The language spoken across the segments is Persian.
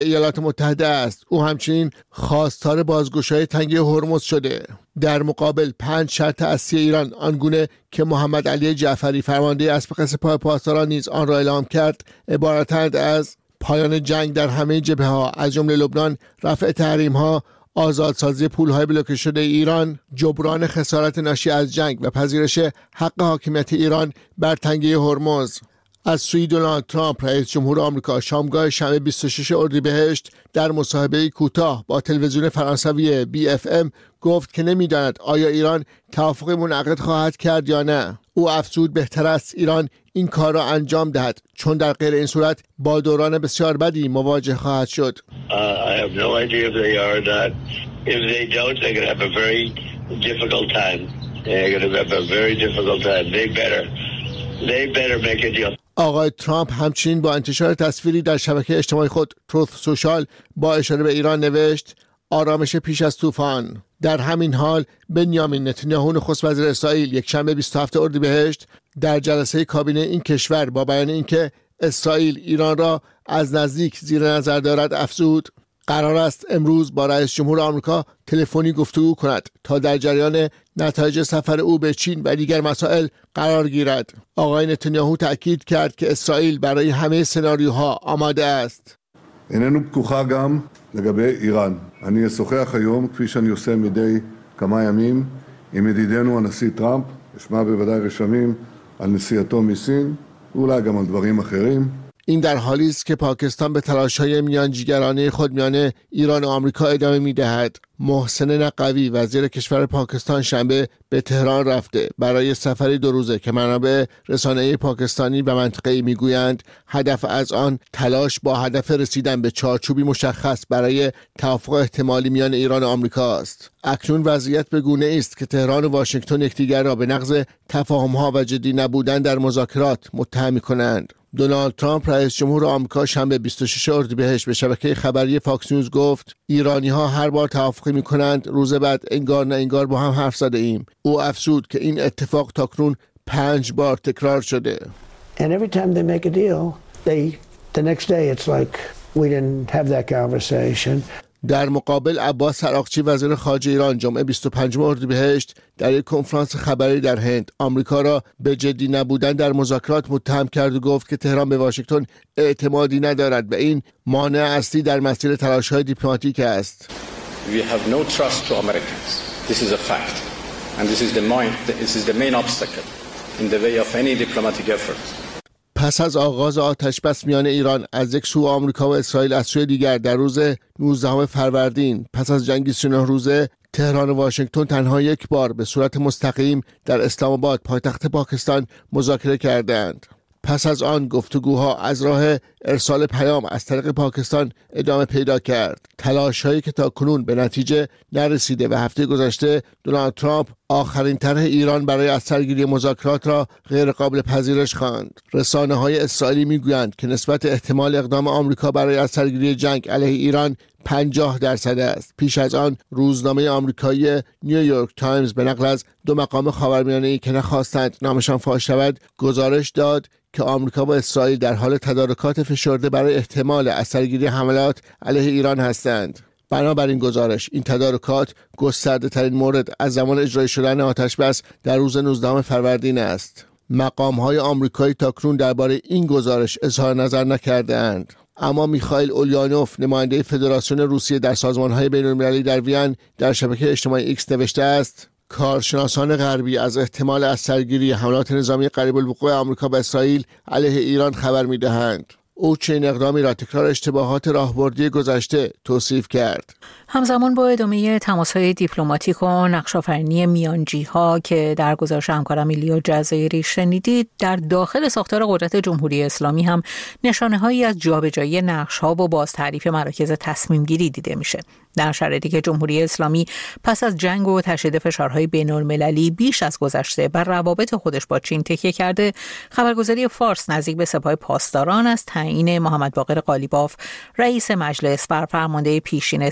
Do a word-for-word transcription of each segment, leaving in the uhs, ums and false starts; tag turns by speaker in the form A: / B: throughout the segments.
A: ایالات متحده است. او همچنین خواستار بازگشایی تنگه هرمز شده. در مقابل پنج شرط اصلی ایران آنگونه که محمد علی جعفری فرمانده اسبق سپاه پاسداران نیز آن را اعلام کرد عبارتند از پایان جنگ در همه جبهه‌ها از جمله لبنان، رفع تحریم‌ها، آزادسازی پول‌های بلوکه شده ایران، جبران خسارت ناشی از جنگ و پذیرش حق حاکمیت ایران بر تنگه هرمز. از سوی دونالد ترامپ رئیس جمهور آمریکا شامگاه شنبه بیست و شش اردیبهشت در مصاحبه کوتاه با تلویزیون فرانسوی بی اف ام گفت که نمی‌داند آیا ایران توافقی منعقد خواهد کرد یا نه. او افزود بهتر است ایران این کار را انجام دهد چون در غیر این صورت با دوران بسیار بدی مواجه خواهد شد.
B: Uh, I have no idea if they are or not. If they don't, they're going to have a very difficult time. They're going to have a very difficult time. They better, they better make a deal.
A: آقای ترامپ همچنین با انتشار تصویری در شبکه اجتماعی خود تروث سوشال با اشاره به ایران نوشت آرامش پیش از طوفان. در همین حال بنیامین نتانیاهو نخست وزیر اسرائیل یک شنبه بیست و هفتم اردیبهشت در جلسه کابینه این کشور با بیان اینکه اسرائیل ایران را از نزدیک زیر نظر دارد افزود قرار است امروز با رئیس جمهور آمریکا تلفنی گفتگو کند تا در جریان نتایج سفر او به چین و دیگر مسائل قرار گیرد. آقای نتانیاهو تأکید کرد که اسرائیل برای همه سناریوها آماده است.
C: איננו פתוחה גם לגבי איראן. אני אשוחח היום, כפי שאני עושה מדי כמה ימים, עם ידידנו הנשיא טראמפ, אשמע בוודאי רשמים על נסיעתו מסין, ואולי גם על דברים אחרים.
A: این در حالی است که پاکستان به تلاش‌های میانجیگرانه خود میان ایران و آمریکا ادامه می‌دهد. محسن نقوی وزیر کشور پاکستان شنبه به تهران رفته برای سفری دو روزه که منابع رسانه‌ای پاکستانی و منطقه‌ای میگویند هدف از آن تلاش با هدف رسیدن به چارچوبی مشخص برای توافق احتمالی میان ایران و آمریکا است. اکنون وضعیت به گونه‌ای است که تهران و واشنگتن یکدیگر را به نقض تفاهم‌ها و جدی نبودن در مذاکرات متهم می‌کنند. دونالد ترامپ رئیس جمهور آمریکا شنبه بیست و شش اردیبهشت به شبکه خبری فاکس نیوز گفت ایرانی‌ها هر بار توافقی می‌کنند روز بعد انگار نه انگار با هم حرف زده ایم. او افزود که این اتفاق تاکنون پنج بار تکرار شده.
D: And every time they make a deal, they the next day it's like we didn't have that conversation.
A: در مقابل عباس عراقچی وزیر خارجه ایران جمعه بیست و پنجم اردیبهشت در یک کنفرانس خبری در هند آمریکا را به جدی نبودن در مذاکرات متهم کرد و گفت که تهران به واشنگتن اعتمادی ندارد و این مانع اصلی در مسیر تلاش‌های دیپلماتیک است.
E: We have no trust to Americans. This is a fact. And this is the main this is the main obstacle in the way of any diplomatic effort.
A: پس از آغاز آتش‌بس میان ایران از یک سو آمریکا و اسرائیل از سوی دیگر در روز نوزدهم فروردین پس از جنگ سی و نه روزه تهران و واشنگتن تنها یک بار به صورت مستقیم در اسلام آباد پایتخت پاکستان مذاکره کردند. پس از آن گفتگوها از راه ارسال پیام از طریق پاکستان ادامه پیدا کرد. تلاش‌هایی که تاکنون به نتیجه نرسیده و هفته گذشته دونالد ترامپ آخرین طرح ایران برای از سرگیری مذاکرات را غیر قابل پذیرش خواند. رسانه‌های اسرائیلی می‌گویند که نسبت احتمال اقدام آمریکا برای از سرگیری جنگ علیه ایران پنجاه درصد است. پیش از آن روزنامه آمریکایی نیویورک تایمز به نقل از دو مقام خاورمیانه‌ای که نخواستند نامشان فاش شود گزارش داد که آمریکا و اسرائیل در حال تدارکات فشرده برای احتمال از سرگیری حملات علیه ایران هستند. بنابراین گزارش این تدارکات گسترده ترین مورد از زمان اجرای شدن آتش‌بس در روز نوزدهم فروردین است. مقام‌های آمریکایی تاکنون درباره این گزارش اظهار نظر نکرده‌اند. اما میخائیل اولیانوف نماینده فدراسیون روسیه در سازمان‌های بین‌المللی در وین در شبکه اجتماعی ایکس نوشته است کارشناسان غربی از احتمال از سرگیری حملات نظامی قریب الوقوع آمریکا و اسرائیل علیه ایران خبر می‌دهند. او چنین اقدامی را تکرار اشتباهات راهبردی گذشته توصیف کرد.
F: همزمان با ادامه تماس‌های دیپلماتیک و نقش‌آفرینی میانجی‌ها که در گزارش همکارم ایلیا جزایری شنیدید، در داخل ساختار قدرت جمهوری اسلامی هم نشانه‌هایی از جابجایی نقش‌ها و بازتعریف مراکز تصمیم‌گیری دیده میشه. در شرایطی که جمهوری اسلامی پس از جنگ و تشدید فشارهای بین‌المللی بیش از گذشته بر روابط خودش با چین تکیه کرده، خبرگزاری فارس نزدیک به سپاه پاسداران از تعیین محمد باقر قالیباف رئیس مجلس بر فرمانده پیشین سپاه پاسداران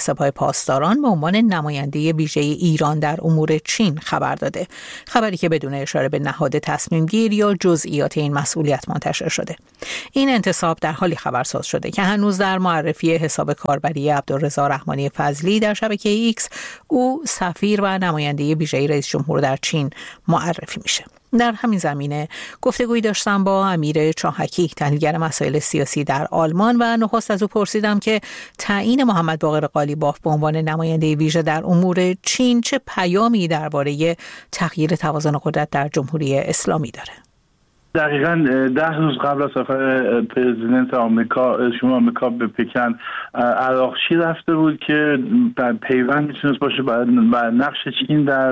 F: پاسداران به عنوان نماینده ویژه ایران در امور چین خبر داده. خبری که بدون اشاره به نهاد تصمیم گیر یا جزئیات این مسئولیت منتشر شده. این انتصاب در حالی خبرساز شده که هنوز در معرفی حساب کاربری عبدالرضا رحمانی فضلی در شبکه ایکس او سفیر و نماینده ویژه رئیس جمهور در چین معرفی میشه. در همین زمینه گفتگویی داشتم با امیر چاهکی، تحلیلگر مسائل سیاسی در آلمان، و نخست از او پرسیدم که تعیین محمد باقر قالیباف به عنوان نماینده ویژه در امور چین چه پیامی درباره تغییر توازن قدرت در جمهوری اسلامی داره.
G: دقیقاً ده روز قبل از سفر پرزیدنت آمریکا شمال آمریکا به پکن، عراقچی رفته بود که در پیوند میتونست باشه بر نقش چین در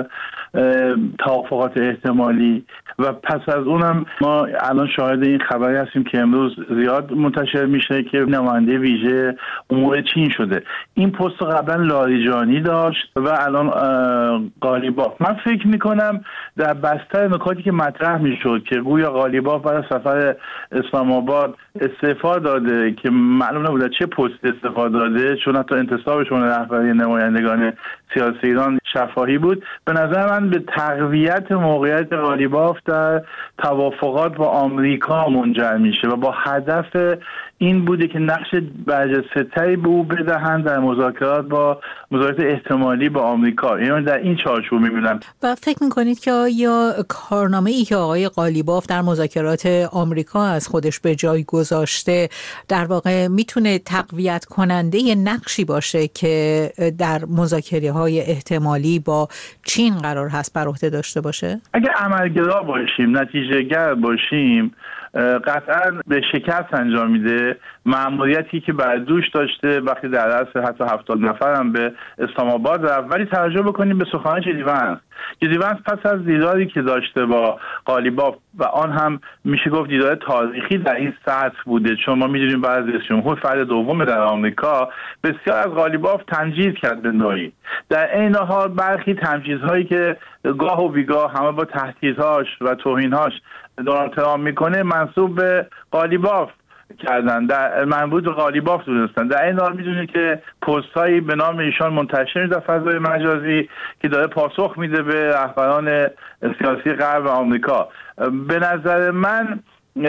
G: توافقات احتمالی. و پس از اونم ما الان شاهد این خبری هستیم که امروز زیاد منتشر میشه که نماینده ویژه امور چین شده. این پست قبلا لاریجانی داشت و الان قالیباف. من فکر میکنم در بستر نکاتی که مطرح میشد که گویا قالیباف برای سفر اسلام آباد استعفا داده که معلوم نبوده چه پست استعفا داده، چون حتی انتصابشون رهبری نمایندگان سیاسی ایران شفاهی بود. به نظر من به تقویت موقعیت قالیباف در توافقات با آمریکا منجر میشه و با هدف این بوده که نقش برجسته‌تری به او بدهند در مذاکرات با مذاکرات احتمالی با آمریکا. یعنی در این چارچوب میبینم.
F: و فکر میکنید که آیا کارنامه‌ای که آقای قالیباف در مذاکرات آمریکا از خودش به جای گذاشته در واقع میتونه تقویت کننده نقشی باشه که در مذاکره‌های احتمالی با چین قرار هست بر عهده داشته باشه؟
G: اگه عملگرا باشیم، نتیجه‌گر باشیم، قطعا به شکست انجام میده. مأموریتی که بر دوش داشته وقتی در اصل حتی هفتاد نفر هم به اسلام آباد رفت. ولی توجه بکنیم به سخنان جدی ونس. جدی ونس پس از دیداری که داشته با قالیباف و آن هم میشه گفت دیدار تاریخی در این سطح بوده، چون ما میدونیم بعد از رئیس جمهور فرد دوم در آمریکا بسیار از قالیباف تمجید کرد به نوعی. در این حال برخی تمجیدهایی که گاه و بیگاه همه با تهدیدهاش و توهینهاش دونالد ترامپ میکنه منسوب به قالیباف کردن، در مربوط به قالیباف دونستن. در این حال میدونید که پست هایی به نام ایشان منتشر در فضای مجازی که داره پاسخ میده به رهبران سیاسی غرب آمریکا. به نظر من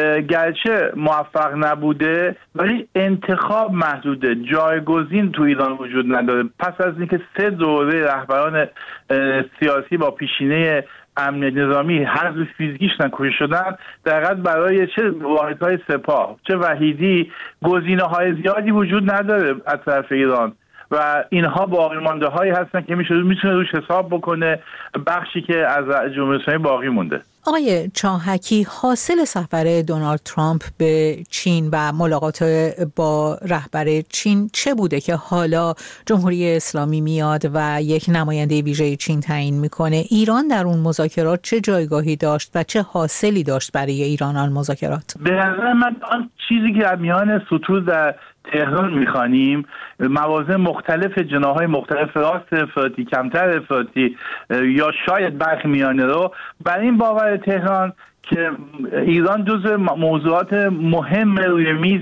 G: گرچه موفق نبوده ولی انتخاب محدوده، جایگزین تو ایران وجود نداره. پس از اینکه سه دوره رهبران سیاسی با پیشینه امن نظامی حذف فیزیکیش کشته شدن، دقیقاً برای چه واحدهای سپاه چه وحیدی گزینه‌های زیادی وجود نداره از طرف ایران و اینها باقی مانده هایی هستن که میشه میتونه روش حساب بکنه بخشی که از جمهوری اسلامی باقی مونده.
F: آقای چاهکی، حاصل سفر دونالد ترامپ به چین و ملاقات با رهبر چین چه بوده که حالا جمهوری اسلامی میاد و یک نماینده ویژه چین تعیین میکنه؟ ایران در اون مذاکرات چه جایگاهی داشت و چه حاصلی داشت برای ایران آن مذاکرات؟
G: به نظر من آن چیزی که در میان سطور در تهران میخوانیم، موازه مختلف، جناحهای مختلف، راست افراطی، کمتر افراطی یا شاید برخی میانه رو، بر این باور تهران که ایران جزو موضوعات مهم روی میز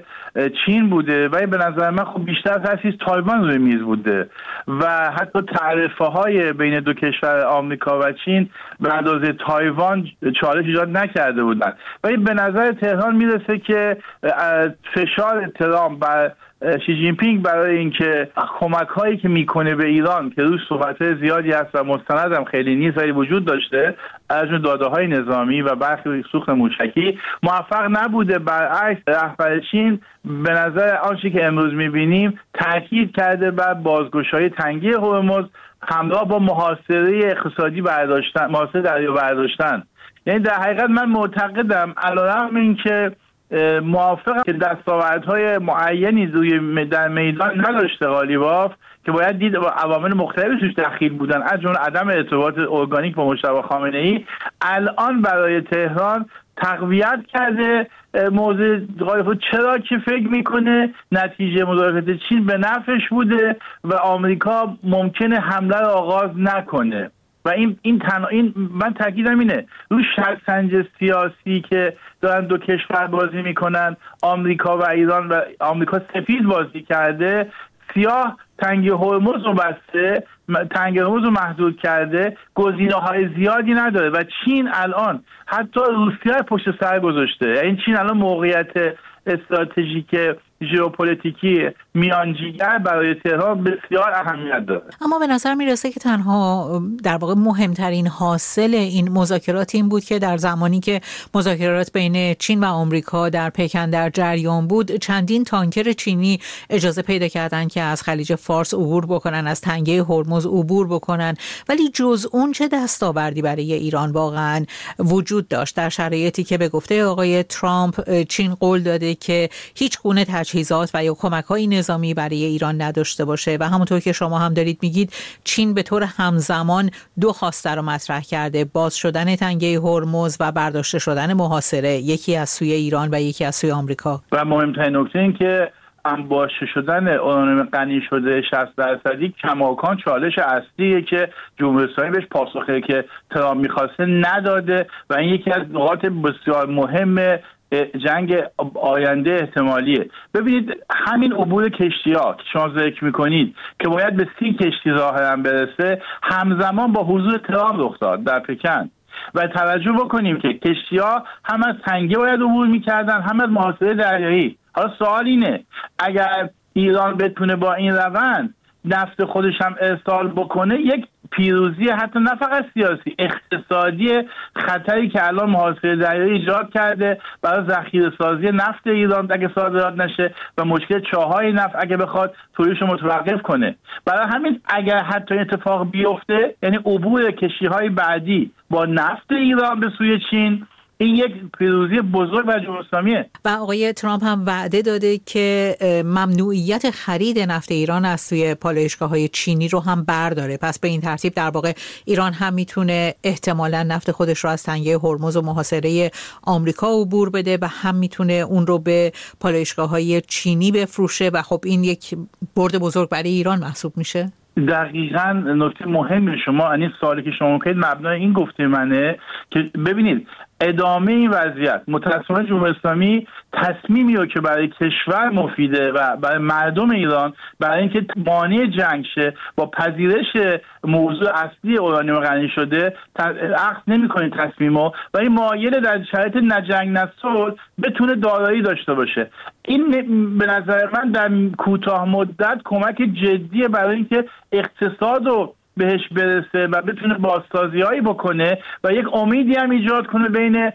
G: چین بوده و به نظر من خب بیشتر از هر چیز تایوان روی میز بوده و حتی تعرفه های بین دو کشور آمریکا و چین به اندازه تایوان چالش ایجاد نکرده بودند. ولی به نظر تهران میرسه که فشار ترامپ بر شی جین پینگ برای اینکه کمک هایی که میکنه به ایران که روش صحبت زیادی هست و مستند هم خیلی نیست ولی وجود داشته، از جمله داده های نظامی و برخی سوخت موشکی، موفق نبوده. برعکس رهبر چین به نظر آنچه که امروز میبینیم تاکید کرده بر بازگشایی تنگی هرمز همراه با محاصره اقتصادی برداشتن، محاصره دریا برداشتن. یعنی در حقیقت من معتقدم علیرغم اینکه موافقم که دستاوردهای معینی روی در میدان نداشته قالیباف که باید دید با عوامل مختلفی توش دخیل بودن، از جمله عدم ارتباط ارگانیک با مجتبی خامنه‌ای، الان برای تهران تقویت کرده موضوع قالیباف. چرا که فکر میکنه نتیجه مذاکرات چین به نفعش بوده و آمریکا ممکنه حمله را آغاز نکنه و این این تنها این من تاکیدم اینه روی شطرنج سیاسی که دارن دو کشور بازی میکنن، آمریکا و ایران، و آمریکا سفید بازی کرده، سیاه تنگه هرمز رو بسته، تنگه هرمز رو محدود کرده، گزینه‌های زیادی نداره و چین الان حتی روسیه پشت سر گذاشته. این چین الان موقعیت استراتژیک ژئوپلیتیکی میانجیگر برای تهران بسیار اهمیت داره.
F: اما به نظر میرسه که تنها در واقع مهمترین حاصل این مذاکرات این بود که در زمانی که مذاکرات بین چین و آمریکا در پکن در جریان بود، چندین تانکر چینی اجازه پیدا کردن که از خلیج فارس عبور بکنن، از تنگه هرمز عبور بکنن، ولی جز اون چه دستاوردی برای ایران واقعا وجود داشت در شرایطی که به گفته آقای ترامپ چین قول داده که هیچ گونه تجهیزات و یا کمک‌های نظامی برای ایران نداشته باشه و همونطور که شما هم دارید میگید چین به طور همزمان دو خواسته رو مطرح کرده: باز شدن تنگه هرمز و برداشته شدن محاصره، یکی از سوی ایران و یکی از سوی آمریکا.
G: و مهمترین نکته این که انباشته شدن اورانیوم غنی شده شصت درصدی کماکان چالش اصلیه که جمهوری اسلامی بهش پاسخی که ترامپ می‌خواسته نداده و این یکی از نقاط بسیار مهم جنگ آینده احتمالیه. ببینید همین عبور کشتی‌ها که شما ذکر می‌کنید که باید به سی کشتی ظاهراً برسه، همزمان با حضور ترامپ رخ داد در پکن و توجه بکنیم که کشتی‌ها هم از تنگه باید عبور می‌کردن هم از محاصره دریایی. حالا سوال اینه اگر ایران بتونه با این روند نفت خودش هم ارسال بکنه، یک پیروزی حتی نه فقط سیاسی، اقتصادی خطری که الان محاصره دریایی ایجاد کرده برای ذخیره سازی نفت ایران اگه صادرات نشه و مشکل چاهای نفت اگه بخواد تولیدش متوقف کنه. برای همین اگر حتی اتفاق بیفته، یعنی عبور کشتی‌های بعدی با نفت ایران به سوی چین، این یک پیروزی بزرگ برای جمهوری اسلامیه.
F: و آقای ترامپ هم وعده داده که ممنوعیت خرید نفت ایران از سوی پالایشگاه‌های چینی رو هم برداره. پس به این ترتیب در واقع ایران هم میتونه احتمالاً نفت خودش رو از تنگه هرمز و محاصره آمریکا عبور بده و هم میتونه اون رو به پالایشگاه‌های چینی بفروشه و خب این یک برد بزرگ برای ایران محسوب میشه.
G: دقیقاً نکته مهمی شما، این سوالی که شما کنید مبنای این گفته منه که ببینید ادامه این وضعیت متأسفانه جمهوری اسلامی تصمیمی رو که برای کشور مفیده و برای مردم ایران برای اینکه مانع جنگ شه با پذیرش موضوع اصلی اورانیوم غنی شده عقد نمی‌کنه تصمیمو و این مایل در شرایط نجنگ نصلح بتونه دارایی داشته باشه. این به نظر من در کوتاه مدت کمک جدیه برای اینکه اقتصاد رو بهش برسه و بتونه بازسازی‌هایی بکنه و یک امیدی هم ایجاد کنه بین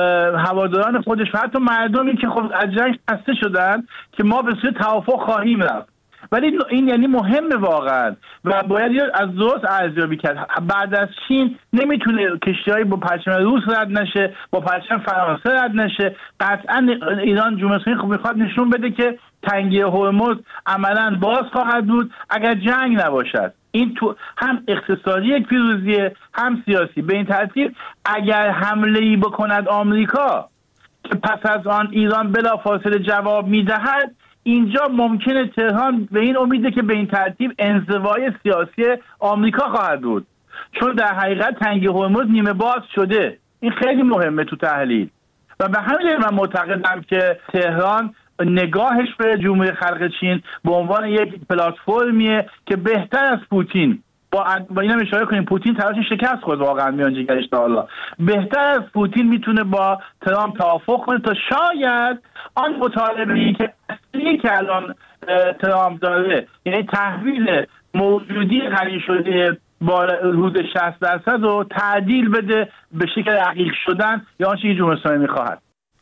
G: هواداران خودش و حتی مردمی که خب از جنگ خسته شدن که ما به سوی توافق خواهیم رفت. ولی این یعنی مهمه واقعا و باید از درست ارزیابی کرد. بعد از چین نمیتونه کشتی‌های با پرچم روس رد نشه، با پرچم فرانسه رد نشه. قطعا ایران جمهوری اسلامی خب میخواد نشون بده که تنگه هرمز عملاً باز خواهد بود اگر جنگ نباشد. این تو هم اقتصادی یک پیروزیه هم سیاسی. به این ترتیب اگر حمله‌ای بکند آمریکا که پس از آن ایران بلافاصله جواب میدهد، اینجا ممکنه تهران به این امیده که به این ترتیب انزوای سیاسی آمریکا خواهد بود، چون در حقیقت تنگه هرمز نیمه باز شده. این خیلی مهمه تو تحلیل و به همین دلیل من معتقدم که تهران نگاهش به جمهوری خلق چین به عنوان یک پلتفرمیه که بهتر از پوتین، با با اینم اشاره کنیم پوتین تلاش شکست خود واقعا میانجیگرش تا حالا، بهتر از پوتین میتونه با ترامپ توافق کنه تا شاید آن مطالبه‌ای که اصلی که الان ترامپ داره، یعنی تحویل موجودی غنی شده با حدود شصت درصد رو تعدیل بده به شکل عقیق شدن یا آنچه که جمهوری اسلامی می‌خواهد.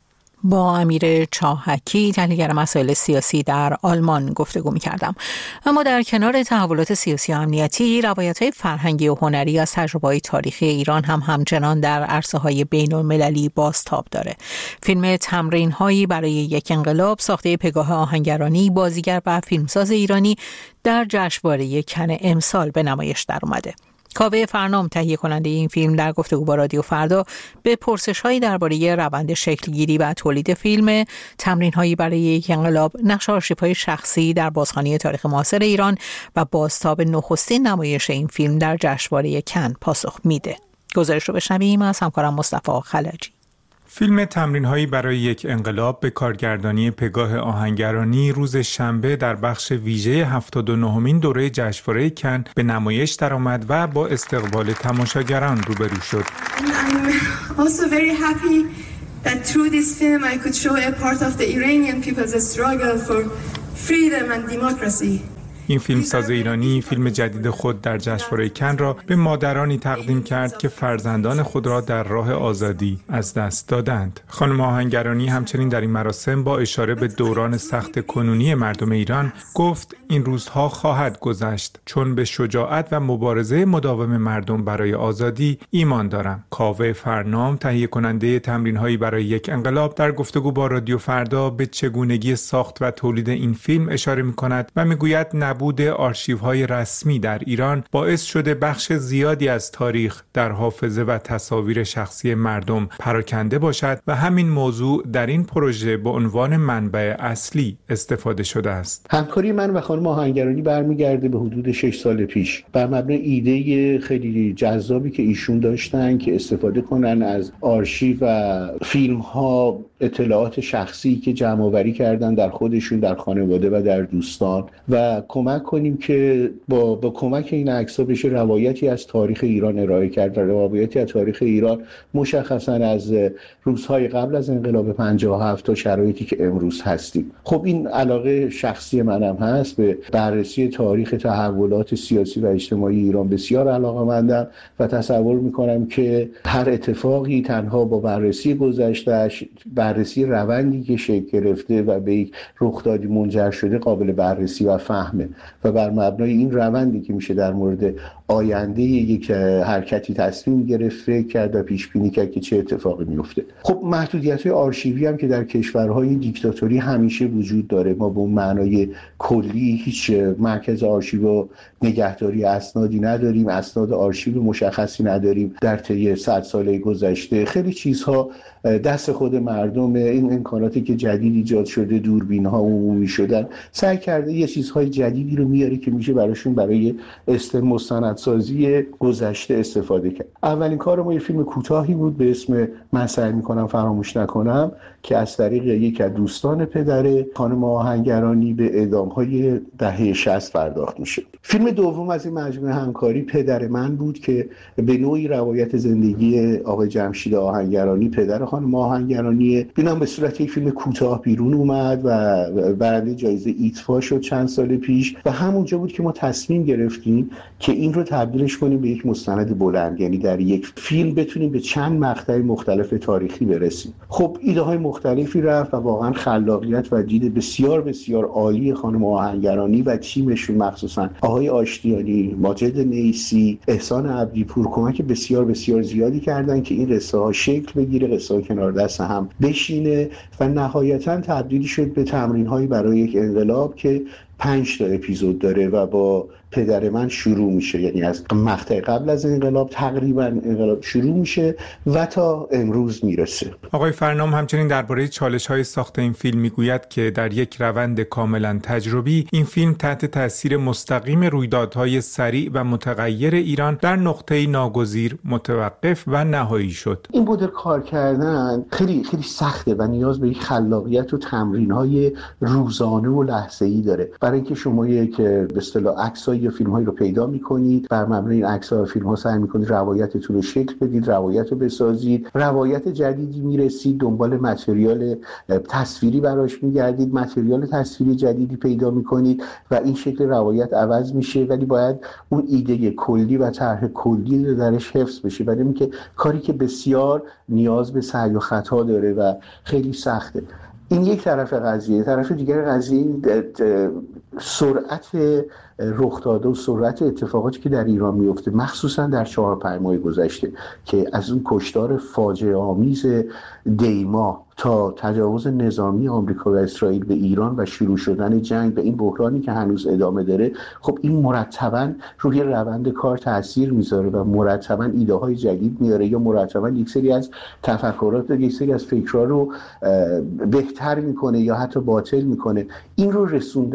F: با امیر چاهکی تحلیلگر مسائل سیاسی در آلمان گفتگو می‌کردم. اما در کنار تحولات سیاسی و امنیتی، روایت‌های فرهنگی و هنری از تجربه‌های تاریخی ایران هم همچنان در عرصه‌های بین‌المللی بازتاب داره. فیلم تمرین‌هایی برای یک انقلاب ساخته پگاه آهنگرانی، بازیگر و فیلمساز ایرانی در جشنواره کن امسال به نمایش در اومده. کاوه فرنام تهیه کننده این فیلم در گفتگو با رادیو فردا به پرسش‌هایی درباره روند شکلگیری و تولید فیلم تمرین‌هایی برای یک انقلاب، نقش آرشیوهای شخصی در بازخوانی تاریخ معاصر ایران و بازتاب نخستین نمایش این فیلم در جشنواره کن پاسخ میده. گزارش رو بشنویم از همکارم مصطفی خلجی.
H: فیلم تمرین‌هایی برای یک انقلاب به کارگردانی پگاه آهنگرانی روز شنبه در بخش ویژه هفتاد و نهمین دوره جشنواره کن به نمایش درآمد و با استقبال تماشاگران روبرو شد.
I: I'm also very happy that through this film I could show a part of the Iranian people's struggle for freedom and democracy.
H: این فیلمساز ایرانی فیلم جدید خود در جشنواره کن را به مادرانی تقدیم کرد که فرزندان خود را در راه آزادی از دست دادند. خانم آهنگرانی همچنین در این مراسم با اشاره به دوران سخت کنونی مردم ایران گفت این روزها خواهد گذشت چون به شجاعت و مبارزه مداوم مردم برای آزادی ایمان دارم. کاوه فرنام تهیه کننده تمرین‌هایی برای یک انقلاب در گفتگو با رادیو فردا به چگونگی ساخت و تولید این فیلم اشاره می‌کند و می‌گوید نبود آرشیوهای رسمی در ایران باعث شده بخش زیادی از تاریخ در حافظه و تصاویر شخصی مردم پراکنده باشد و همین موضوع در این پروژه به عنوان منبع اصلی استفاده شده است.
J: همکاری من و خانم آهنگرانی برمیگرده به حدود شش سال پیش بر مبنای ایده خیلی جذابی که ایشون داشتن که استفاده کنن از آرشیو و فیلم‌ها، اطلاعات شخصی که جمع آوری کردن در خودشون، در خانواده و در دوستان و کمک کنیم که با با کمک این عکس‌ها بشه روایتی از تاریخ ایران ارائه کرد و روایتی از تاریخ ایران مشخصاً از روزهای قبل از انقلاب پنجاه و هفت تا شرایطی که امروز هستیم. خب این علاقه شخصی منم هست، به بررسی تاریخ تحولات سیاسی و اجتماعی ایران بسیار علاقه‌مندم و تصور می‌کنم که هر اتفاقی تنها با بررسی گذشته‌اش، بررسی روندی که شکل گرفته و به یک رخدادی منجر شده قابل بررسی و فهمه و بر مبنای این روندی که میشه در مورد آینده یک حرکتی تصمیم گرفت، فکر کرد و پیش بینی کرد که چه اتفاقی میفته. خب محدودیت‌های آرشیوی هم که در کشورهای دیکتاتوری همیشه وجود داره. ما به اون معنای کلی هیچ مرکز آرشیو و نگهداری اسنادی نداریم، اسناد آرشیو مشخصی نداریم. در طی صد ساله گذشته خیلی چیزها دست خود مردم، این امکاناتی که جدید ایجاد شده، دوربین‌ها عمومی شدن، سعی کرده یه چیزهای جدیدی رو میاره که میشه براشون برای است مستندسازی گذشته استفاده کرد. اولین کار ما یه فیلم کوتاهی بود به اسم من سعی میکنم فراموش نکنم که از طریق یک از دوستان پدر خانم آهنگرانی به اعدام‌های دهه شصت پرداخت میشه. فیلم دوم از این مجموعه همکاری پدر من بود که به نوعی روایت زندگی آقای جمشید آهنگرانی، پدر خانم آهنگرانی، اینا به صورت یک فیلم کوتاه بیرون اومد و برنده جایزه ایتفا شد چند سال پیش و همونجا بود که ما تصمیم گرفتیم که این رو تبدیلش کنیم به یک مستند بلند، یعنی در یک فیلم بتونیم به چند مقطع مختلف تاریخی برسیم. خب ایده های مختلفی رفت و واقعا خلاقیت و دید بسیار بسیار عالی خانم آهنگرانی و تیمشون، مخصوصا آقای آشتیانی، ماجد نیسی، احسان عبدیپور کمک بسیار بسیار زیادی کردن که این قصه ها شکل بگیره، قصه ها کنار دست هم بشینه و نهایتا تبدیل شد به تمرین هایی برای یک انقلاب که پنج تا اپیزود داره و با پدر من شروع میشه، یعنی از مقطع قبل از انقلاب تقریبا انقلاب شروع میشه و تا امروز میرسه.
H: آقای فرنام همچنین درباره چالش‌های ساخت این فیلم میگوید که در یک روند کاملا تجربی این فیلم تحت تاثیر مستقیم رویدادهای سریع و متغیر ایران در نقطه‌ای ناگزیر متوقف و نهایی شد.
J: این مدل کار کردن خیلی خیلی سخته و نیاز به یک خلاقیت و تمرین‌های روزانه و لحظه‌ای داره. برای اینکه شما یک به اصطلاح عکس‌های یا فیلم‌هایی رو پیدا می‌کنید، بر مبنای این عکس‌ها و فیلم‌ها سعی می‌کنید روایتتون رو شکل بدید، روایت رو بسازید، روایت جدیدی می‌رسید، دنبال متریال تصویری براش می‌گردید، متریال تصویری جدیدی پیدا می‌کنید و این شکل روایت عوض میشه، ولی باید اون ایده کلی و طرح کلی رو درش حفظ بشه. برای اینکه کاری که بسیار نیاز به سعی و خطا داره و خیلی سخته. این یک طرف قضیه. طرف دیگر قضیه سرعت رخ داده و سرعت اتفاقاتی که در ایران میفته، مخصوصا در چهار پنج ماه گذشته که از اون کشتار فاجعه آمیز دیما تا تجاوز نظامی آمریکا و اسرائیل به ایران و شروع شدن جنگ و این بحرانی که هنوز ادامه داره، خب این مرتباً روی روند کار تاثیر میذاره و مرتباً ایده های جدید میاره یا مرتباً یک سری از تفکرات و یک سری از فکرها رو بهتر میکنه یا حتی باطل میکنه. این رو رسوندن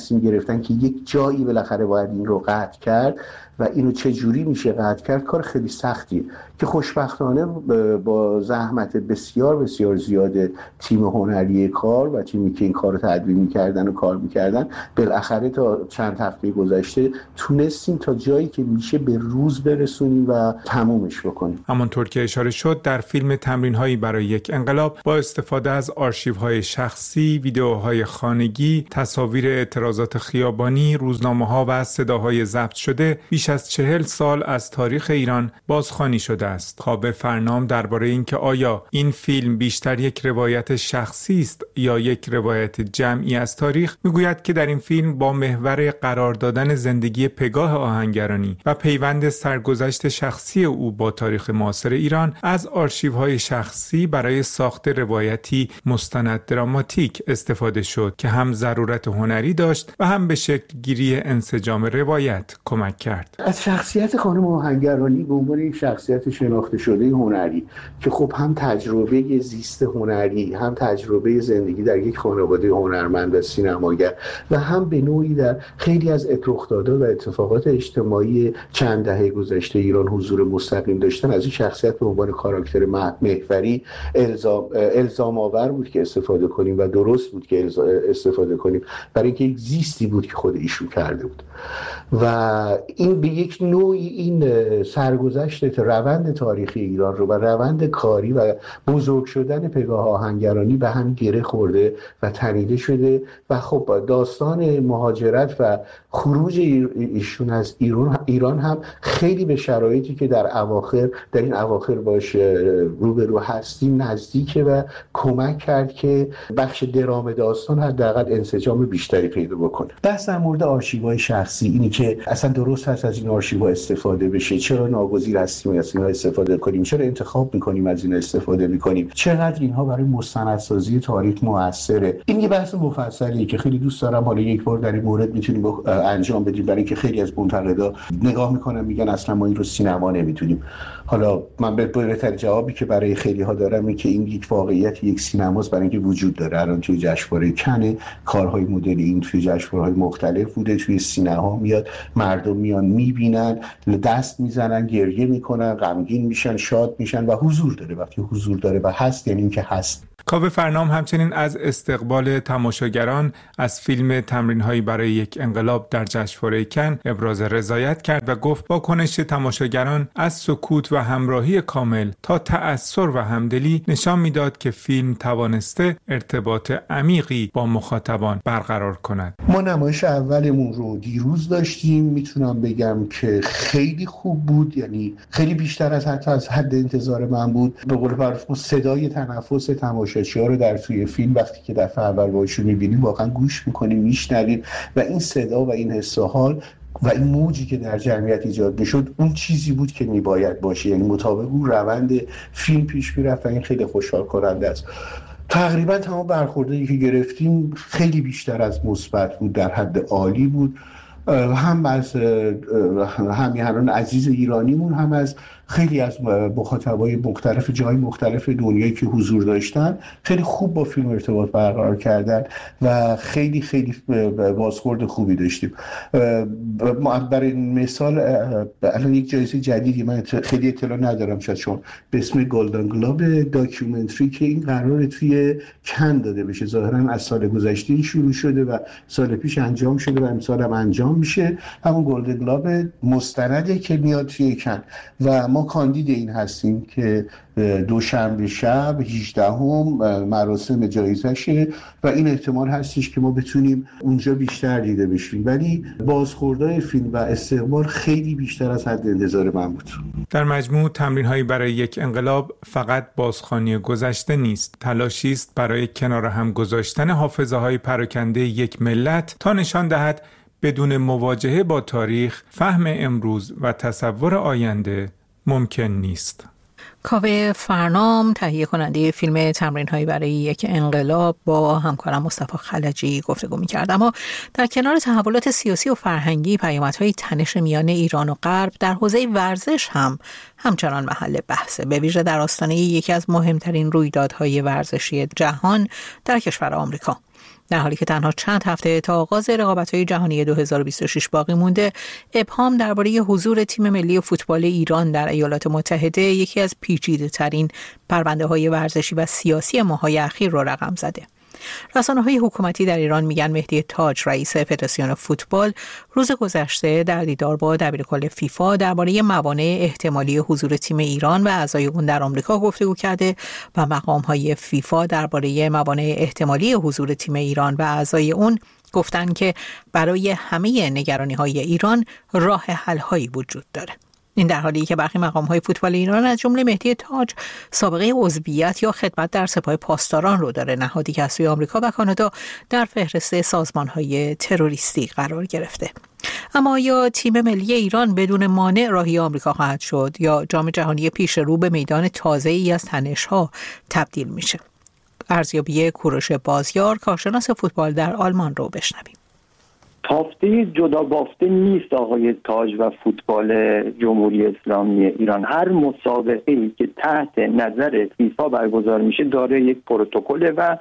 J: تصمیم گرفتن که یک جایی بالاخره باید این رو قطع کرد و اینو چه جوری میشه قطع کرد، کار خیلی سختیه که خوشبختانه با زحمت بسیار بسیار زیاد تیم هنری کار و تیمی که این کار رو تدوین میکردن و کار میکردن، بالاخره تا چند هفته گذشته تونستیم تا جایی که میشه به روز برسونیم و تمومش بکنیم.
H: همانطور که اشاره شد در فیلم تمرین‌هایی برای یک انقلاب با استفاده از آرشیوهای شخصی، ویدئوهای خانگی، تصاویر اعتراضات خیابانی، روزنامه‌ها و صداهای ضبط شده بیش از چهل سال از تاریخ ایران بازخوانی شده است. کاوه فرنام درباره اینکه آیا این فیلم بیشتر یک روایت شخصی است یا یک روایت جمعی از تاریخ، میگوید که در این فیلم با محور قرار دادن زندگی پگاه آهنگرانی و پیوند سرگذشت شخصی او با تاریخ معاصر ایران از آرشیوهای شخصی برای ساخت روایتی مستند دراماتیک استفاده شد که هم ضرورت هنری داشت و هم به شکل گیری انسجام روایت کمک کرد.
J: از شخصیت خانم آهنگرانی به عنوان یک شخصیت شناخته شده هنری که خب هم تجربه زیست هنری، هم تجربه زندگی در یک خانواده هنرمند و سینماگر و هم به نوعی در خیلی از رخدادها و اتفاقات اجتماعی چند دهه گذشته ایران حضور مستقیم داشتن، از این شخصیت به عنوان کاراکتر محوری الزام الزام آور بود که استفاده کنیم و درست بود که استفاده کنیم، برای اینکه یک زیستی بود که خود ایشون کرده بود و این به یک نوعی این سرگذشت روند تاریخی ایران رو و روند کاری و بزرگ شدن پگاه آهنگرانی به هم گره خورده و تنیده شده و خب داستان مهاجرت و خروج ایشون از ایران ایران هم خیلی به شرایطی که در اواخر در این اواخر باش روبرو هستیم نزدیکه و کمک کرد که بخش درام داستان حداقل انسجام بیشتری پیدا بکنه. بحث در مورد آرشیوهای شخصی اینی که اصلا درست هست از این آرشیوها استفاده بشه، چرا ناگزیر هستیم از اینها استفاده کنیم، چرا انتخاب میکنیم از این استفاده میکنیم، چقدر اینها برای مستندسازی تاریخ موثره. این یه بحث مفصلیه که خیلی دوست دارم حالا یک بار در این مورد میتونیم انجام بدیم، برای اینکه خیلی از منتقدا نگاه میکنن میگن اصلا ما این رو سینما نمیتونیم. حالا من بهترین جوابی که برای خیلی ها دارم اینه که این یک واقعیت یک سینماست، برای اینکه وجود داره. الان توی جشنواره کن کارهای مدل این توی جشنواره‌های مختلف بوده، توی سینما میاد، مردم میان میبینن، دست میزنن، گریه میکنن، غمگین میشن، شاد میشن و حضور داره. وقتی حضور داره و هست یعنی اینکه هست.
H: کاوه فرنام همچنین از استقبال تماشاگران از فیلم تمرین‌هایی برای یک انقلاب در جشنواره کن ابراز رضایت کرد و گفت واکنش تماشاگران از سکوت و همراهی کامل تا تأثر و همدلی نشان میداد که فیلم توانسته ارتباط عمیقی با مخاطبان برقرار کند.
J: ما نمایش اولمون رو دیروز داشتیم، میتونم بگم که خیلی خوب بود، یعنی خیلی بیشتر از حتی از حد انتظار من بود. به قول معروف صدای تنفس تماشاچی‌ها رو در توی فیلم وقتی که دفعه اول باهاشون می‌بینیم واقعا گوش می‌کنیم، میشنویم و این صدا و این حس و حال و این موجی که در جمعیت ایجاد میشد اون چیزی بود که میباید باشه، یعنی مطابق اون روند فیلم پیش میرفت و این خیلی خوشحال کننده است. تقریبا تمام برخوردایی که گرفتیم خیلی بیشتر از مثبت بود، در حد عالی بود، هم از همیهنان عزیز ایرانیمون، هم از خیلی از مخاطبای مختلف جای مختلف دنیایی که حضور داشتن خیلی خوب با فیلم ارتباط برقرار کردن و خیلی خیلی بازخورد خوبی داشتیم. برای مثال الان یک جایزه جدیدی من خیلی اطلاع ندارم شاید چون به اسم گلدن گلوب داکیومنتری که این قراره توی کن داده بشه، ظاهرا از سال گذشته شروع شده و سال پیش انجام شده و امسال هم انجام میشه. همون گلدن گلوب مستنده که میاد توی کن و ما کاندید این هستیم که دوشنبه شب هجدهم مراسم جایزشه و این احتمال هستش که ما بتونیم اونجا بیشتر دیده بشیم، ولی بازخوردهای فیلم و استقبال خیلی بیشتر از حد انتظار من بود.
H: در مجموع تمرین‌هایی برای یک انقلاب فقط بازخوانی گذشته نیست، تلاشی است برای کنار هم گذاشتن حافظه‌های پراکنده یک ملت تا نشان دهد بدون مواجهه با تاریخ، فهم امروز و تصور آینده ممکن نیست.
F: کاوه فرنام تهیه کننده فیلم تمرین‌هایی برای یک انقلاب با همکارم مصطفی خلجی گفتگو می‌کرد. اما در کنار تحولات سیاسی و فرهنگی، پیامدهای تنش میان ایران و غرب در حوزه ورزش هم همچنان محل بحثه، به ویژه در آستانه یکی از مهمترین رویدادهای ورزشی جهان در کشور آمریکا. در حالی که تنها چند هفته تا آغاز رقابت‌های جهانی دو هزار و بیست و شش باقی مونده، ابهام درباره حضور تیم ملی فوتبال ایران در ایالات متحده یکی از پیچیده‌ترین پرونده‌های ورزشی و سیاسی ماه‌های اخیر را رقم زده. رسانه‌های حکومتی در ایران میگن مهدی تاج، رئیس فدراسیون فوتبال، روز گذشته در دیدار با دبیرکل فیفا درباره موانع احتمالی حضور تیم ایران و اعضای اون در آمریکا گفتگو کرده و مقام‌های فیفا درباره موانع احتمالی حضور تیم ایران و اعضای اون گفتن که برای همه نگرانی‌های ایران راه حل‌هایی وجود داره. این در حالی که برخی مقام‌های فوتبال ایران از جمله مهدی تاج سابقه عضویت یا خدمت در سپاه پاسداران رو داره، نهادی که از سوی آمریکا و کانادا در فهرست سازمان‌های تروریستی قرار گرفته. اما یا تیم ملی ایران بدون مانع راهی آمریکا خواهد شد یا جام جهانی پیش رو به میدان تازه‌ای از تنش‌ها تبدیل میشه؟ ارزیابی کوروش بازیار، کارشناس فوتبال در آلمان رو بشنویم.
K: تافته جدا بافته نیست آقای تاج و فوتبال جمهوری اسلامی ایران. هر مسابقه‌ای که تحت نظر فیفا برگزار میشه داره یک پروتکل و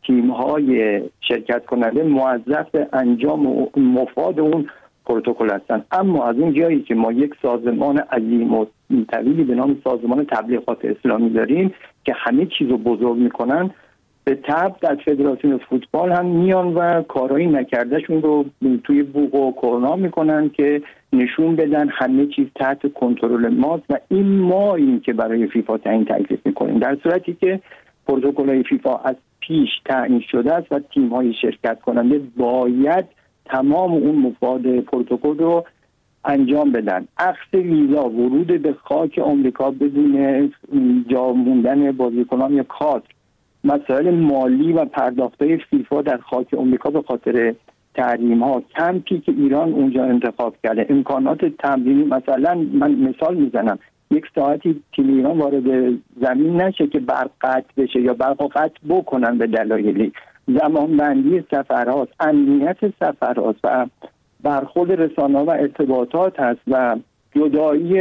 K: تیم‌های شرکت کننده موظف انجام مفاد اون پروتکل هستن. اما از اون جایی که ما یک سازمان عظیم و طویلی به نام سازمان تبلیغات اسلامی داریم که همه چیزو بزرگ میکنن، به طبع در فدراسیون فوتبال هم میان و کارایی نکردهشون رو توی بوق و کرنا میکنن که نشون بدن همه چیز تحت کنترل ماست و این ما این که برای فیفا تعیین تکلیف میکنیم، در صورتی که پروتکل‌های فیفا از پیش تعیین شده است و تیم‌های شرکت کننده باید تمام اون مفاد پروتکل رو انجام بدن. اخذ ویزا، ورود به خاک آمریکا بدون جا موندن بازیکنان یا کادر، مسائل مالی و پرداخت‌های فیفا در خاک آمریکا به خاطر تحریم‌ها، کمپی که ایران اونجا انتخاب کرده، امکانات تمرینی، مثلا من مثال میزنم یک ساعتی تیم ایران وارد زمین نشه که برق قطع بشه یا برق قطع بکنن به دلایلی، زمانبندی سفرهاست، امنیت سفرهاست و برخورد رسانه‌ها و ارتباطات هست و جدایی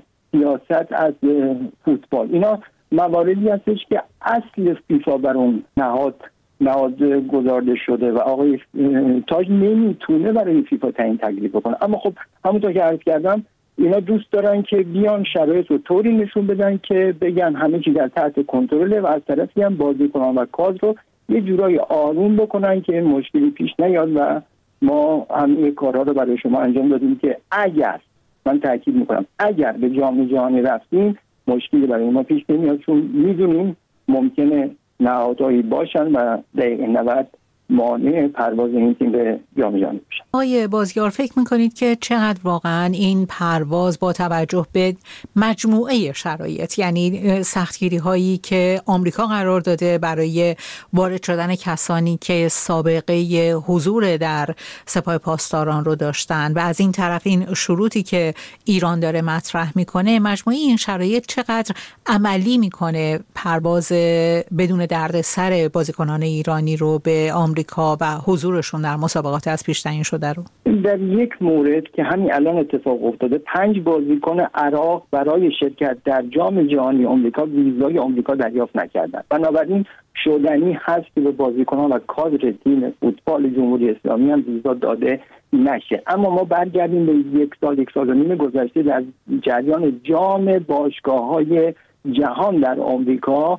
K: سیاست از فوتبال. اینا مواردی هستش که اصل فیفا بر اون نهاد نهاد گذارده شده و آقای تاج نمیتونه برای فیفا تعیین تکلیف بکنه. اما خب همونطور که عرض کردم اینا دوست دارن که بیان شرایط رو طوری نشون بدن که بگن همه چیز در تحت کنترله و از طرفی هم بازیکنان و کادر رو یه جورایی آروم بکنن که مشکلی پیش نیاد و ما همه کارها رو برای شما انجام دادیم که اگر، من تاکید میکنم، اگر به جام جهانی رفتیم مشکلی برای ما پیش نمیاد، چون میدونیم ممکنه نهادهایی باشن و دقیقه نود مانع پرواز این تیم به جام جهانی بشن.
F: آقای بازیار، فکر میکنید که چقدر واقعا این پرواز با توجه به مجموعه شرایط، یعنی سختگیری هایی که آمریکا قرار داده برای وارد شدن کسانی که سابقه حضور در سپاه پاسداران رو داشتن و از این طرف این شروطی که ایران داره مطرح میکنه، مجموعه این شرایط چقدر عملی میکنه پرواز بدون دردسر بازیکنان ایرانی رو به آمریکا و حضورشون در مسابقات از پیش تعیین شده رو؟
K: در یک مورد که همین الان اتفاق افتاده، پنج بازیکن عراق برای شرکت در جام جهانی آمریکا ویزای آمریکا دریافت نکردند. بنابراین شدنی هست که به بازیکنان و کادر تیم فوتبال جمهوری اسلامی هم ویزا داده نشه. اما ما برگردیم به یک سال یک سال و نیم گذشته در جریان جام باشگاه‌های جهان در آمریکا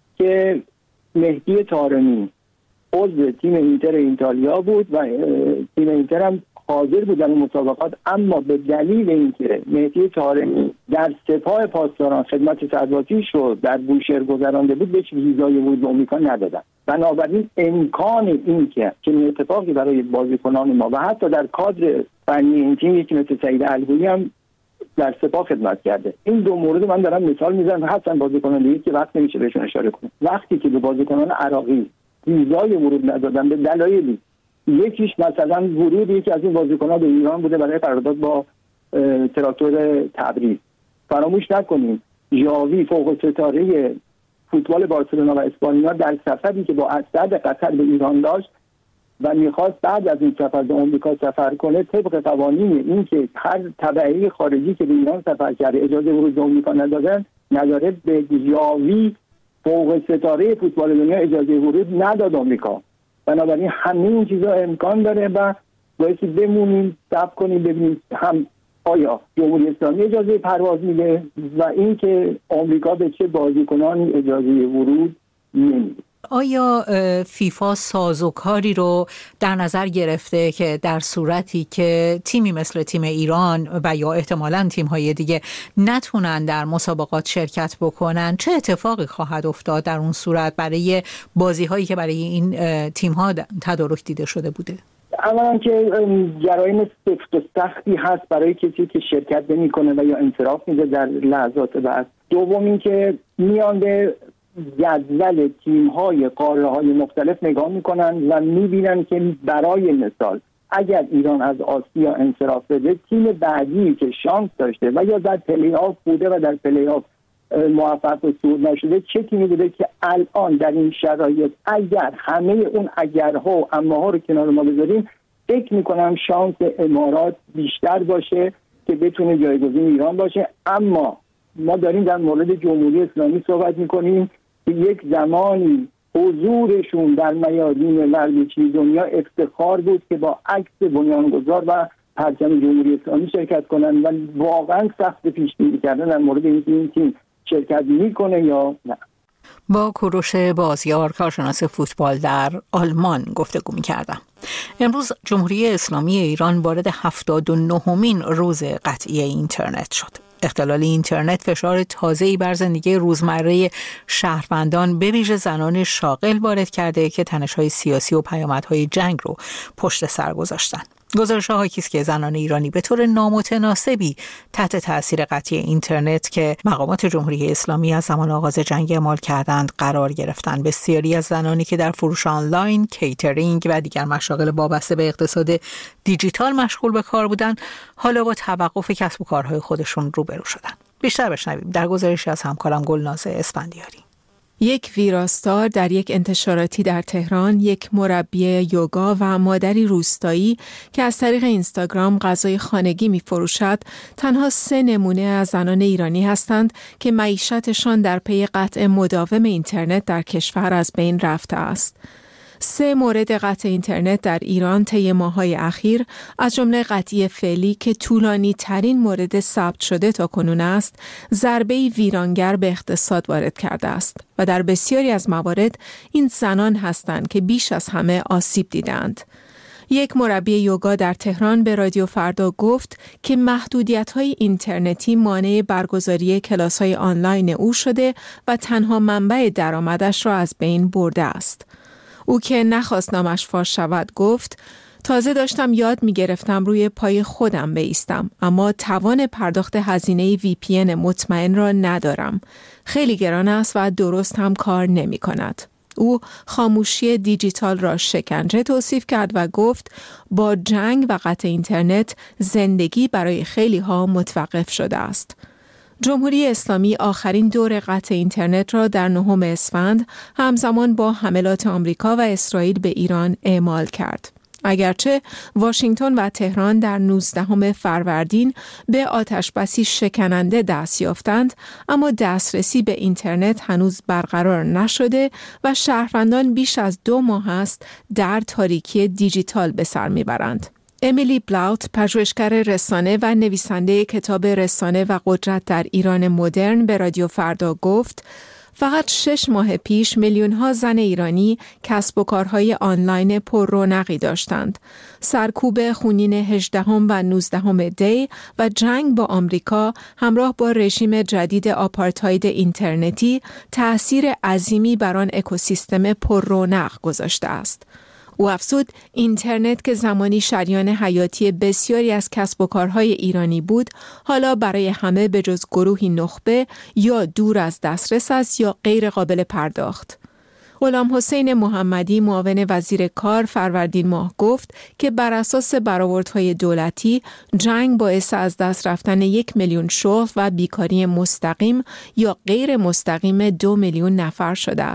K: که مهدی طارمی عضو تیم اینتر ایتالیا بود و تیم اینتر هم حاضر بود در مسابقات، اما به دلیل اینکه مهدی طارمی در سپاه پاسداران خدمت سربازیش رو در بوشهر گذرانده بود بهش ویزای ورود به آمریکا ندادن. بنابراین امکان این که چنین اتفاقی برای بازیکنان ما و حتی در کادر فنی این تیم یکی مثل سعید الگویی هم در سپاه خدمت کرده. این دو مورد من دارم مثال میزنم، حتی بازیکنان دیگه که وقت نمیشه بهشون اشاره کنم. وقتی که به بازیکنان عراقی ویزای ورود ندادن به دلایلی، یکیش مثلا ورود یکی از این بازیکنان به ایران بوده برای قرارداد با تراکتور تبریز. فراموش نکنیم ژاوی فوق ستاره فوتبال بارسلونا و اسپانیا در سفری که با اسد قطر به ایران داشت و میخواست بعد از این سفر به آمریکا سفر کنه، طبق قوانین این که هر تبعی خارجی که به ایران سفر کرده اجازه ورود به آمریکا ندادن نداره، به ژاوی فوق ستاره فوتبال دنیا اجازه ورود نداد آمریکا. بنابراین همه این چیزا امکان داره و بایستی بمونیم صبر کنیم ببینیم هم آیا جمهوری اسلامی اجازه پرواز میده و اینکه آمریکا به چه بازیکنانی اجازه ورود نمیده.
F: آیا فیفا سازوکاری رو در نظر گرفته که در صورتی که تیمی مثل تیم ایران و یا احتمالاً تیم‌های دیگه نتونن در مسابقات شرکت بکنن چه اتفاقی خواهد افتاد در اون صورت برای بازی‌هایی که برای این تیم‌ها تدارک دیده شده بوده؟
K: اولا که جرایم سفت و سختی هست برای کسی که شرکت نمی‌کنه و یا انصراف میده در لحظات بعد. دوم این که میان به جدول تیم‌های قاره‌های مختلف نگاه می‌کنن و می‌بینن که برای مثال اگر ایران از آسیا انصراف بده تیم بعدی که شانس داشته و یا در پلی آف بوده و در پلی آف موفق و صعود نشده چه تیمی بوده که الان در این شرایط اگر همه اون اگرها و اماها رو کنار ما بذاریم فکر می‌کنم شانس امارات بیشتر باشه که بتونه جایگزین ایران باشه. اما ما داریم در مورد جمهوری اسلامی صحبت می‌کنیم که یک زمانی حضورشون در میادین ورزشی دنیا افتخار بود که با عکس بنیانگذار و پرچم جمهوری اسلامی شرکت کنن و واقعا سخت پیش بینی کردن در مورد اینکه این تیم شرکت میکنه یا نه.
F: با کوروش بازیار کارشناس فوتبال در آلمان گفتگو می‌کردم. امروز جمهوری اسلامی ایران وارد هفتاد و نهمین روز قطعی اینترنت شد. اختلال اینترنت فشار تازه‌ای بر زندگی روزمره شهروندان به ویژه زنان شاغل وارد کرده که تنش‌های سیاسی و پیامدهای جنگ رو پشت سر گذاشتن. گزارش‌ها حاکی است که زنان ایرانی به طور نامتناسبی تحت تأثیر قطعی اینترنت که مقامات جمهوری اسلامی از زمان آغاز جنگ اعمال کردند قرار گرفتند. بسیاری از زنانی که در فروش آنلاین، کیترینگ و دیگر مشاغل وابسته به اقتصاد دیجیتال مشغول به کار بودند، حالا با توقف کسب و کارهای خودشون روبرو شدند. بیشتر بشنویم در گزارشی از همکارم گلناز اسفندیاری.
L: یک ویراستار در یک انتشاراتی در تهران، یک مربی یوگا و مادری روستایی که از طریق اینستاگرام غذای خانگی می فروشد، تنها سه نمونه از زنان ایرانی هستند که معیشتشان در پی قطع مداوم اینترنت در کشور از بین رفته است. سه مورد قطع اینترنت در ایران طی ماه‌های اخیر از جمله قطعی فعلی که طولانی ترین مورد ثبت شده تا کنون است، ضربه‌ای ویرانگر به اقتصاد وارد کرده است و در بسیاری از موارد این زنان هستند که بیش از همه آسیب دیدند. یک مربی یوگا در تهران به رادیو فردا گفت که محدودیت‌های اینترنتی مانع برگزاری کلاس‌های آنلاین او شده و تنها منبع درآمدش را از بین برده است. او که نخواست نامش فاش شود گفت تازه داشتم یاد می گرفتم روی پای خودم بایستم، اما توان پرداخت هزینه وی پی ان مطمئن را ندارم. خیلی گران است و درست هم کار نمی کند. او خاموشی دیجیتال را شکنجه توصیف کرد و گفت با جنگ و قطع اینترنت زندگی برای خیلی ها متوقف شده است. جمهوری اسلامی آخرین دور قطع اینترنت را در نهم اسفند همزمان با حملات آمریکا و اسرائیل به ایران اعمال کرد. اگرچه واشنگتن و تهران در نوزدهم فروردین به آتشبسی شکننده دست یافتند، اما دسترسی به اینترنت هنوز برقرار نشده و شهروندان بیش از دو ماه است در تاریکی دیجیتال به سر میبرند. امیلی بلاوت، پژوهشگر رسانه و نویسنده کتاب رسانه و قدرت در ایران مدرن به رادیو فردا گفت فقط شش ماه پیش میلیون‌ها زن ایرانی کسب و کارهای آنلاین پر رونقی داشتند. سرکوب خونین هجدهم و نوزدهم دی و جنگ با آمریکا همراه با رژیم جدید آپارتاید اینترنتی تأثیر عظیمی بر آن اکوسیستم پر رونق گذاشته است. او افزود اینترنت که زمانی شریان حیاتی بسیاری از کسب و کارهای ایرانی بود، حالا برای همه به جز گروهی نخبه یا دور از دسترس است یا غیر قابل پرداخت. غلام حسین محمدی، معاون وزیر کار، فروردین ماه گفت که بر اساس برآوردهای دولتی جنگ باعث از دست رفتن یک میلیون شغل و بیکاری مستقیم یا غیر مستقیم دو میلیون نفر شده است.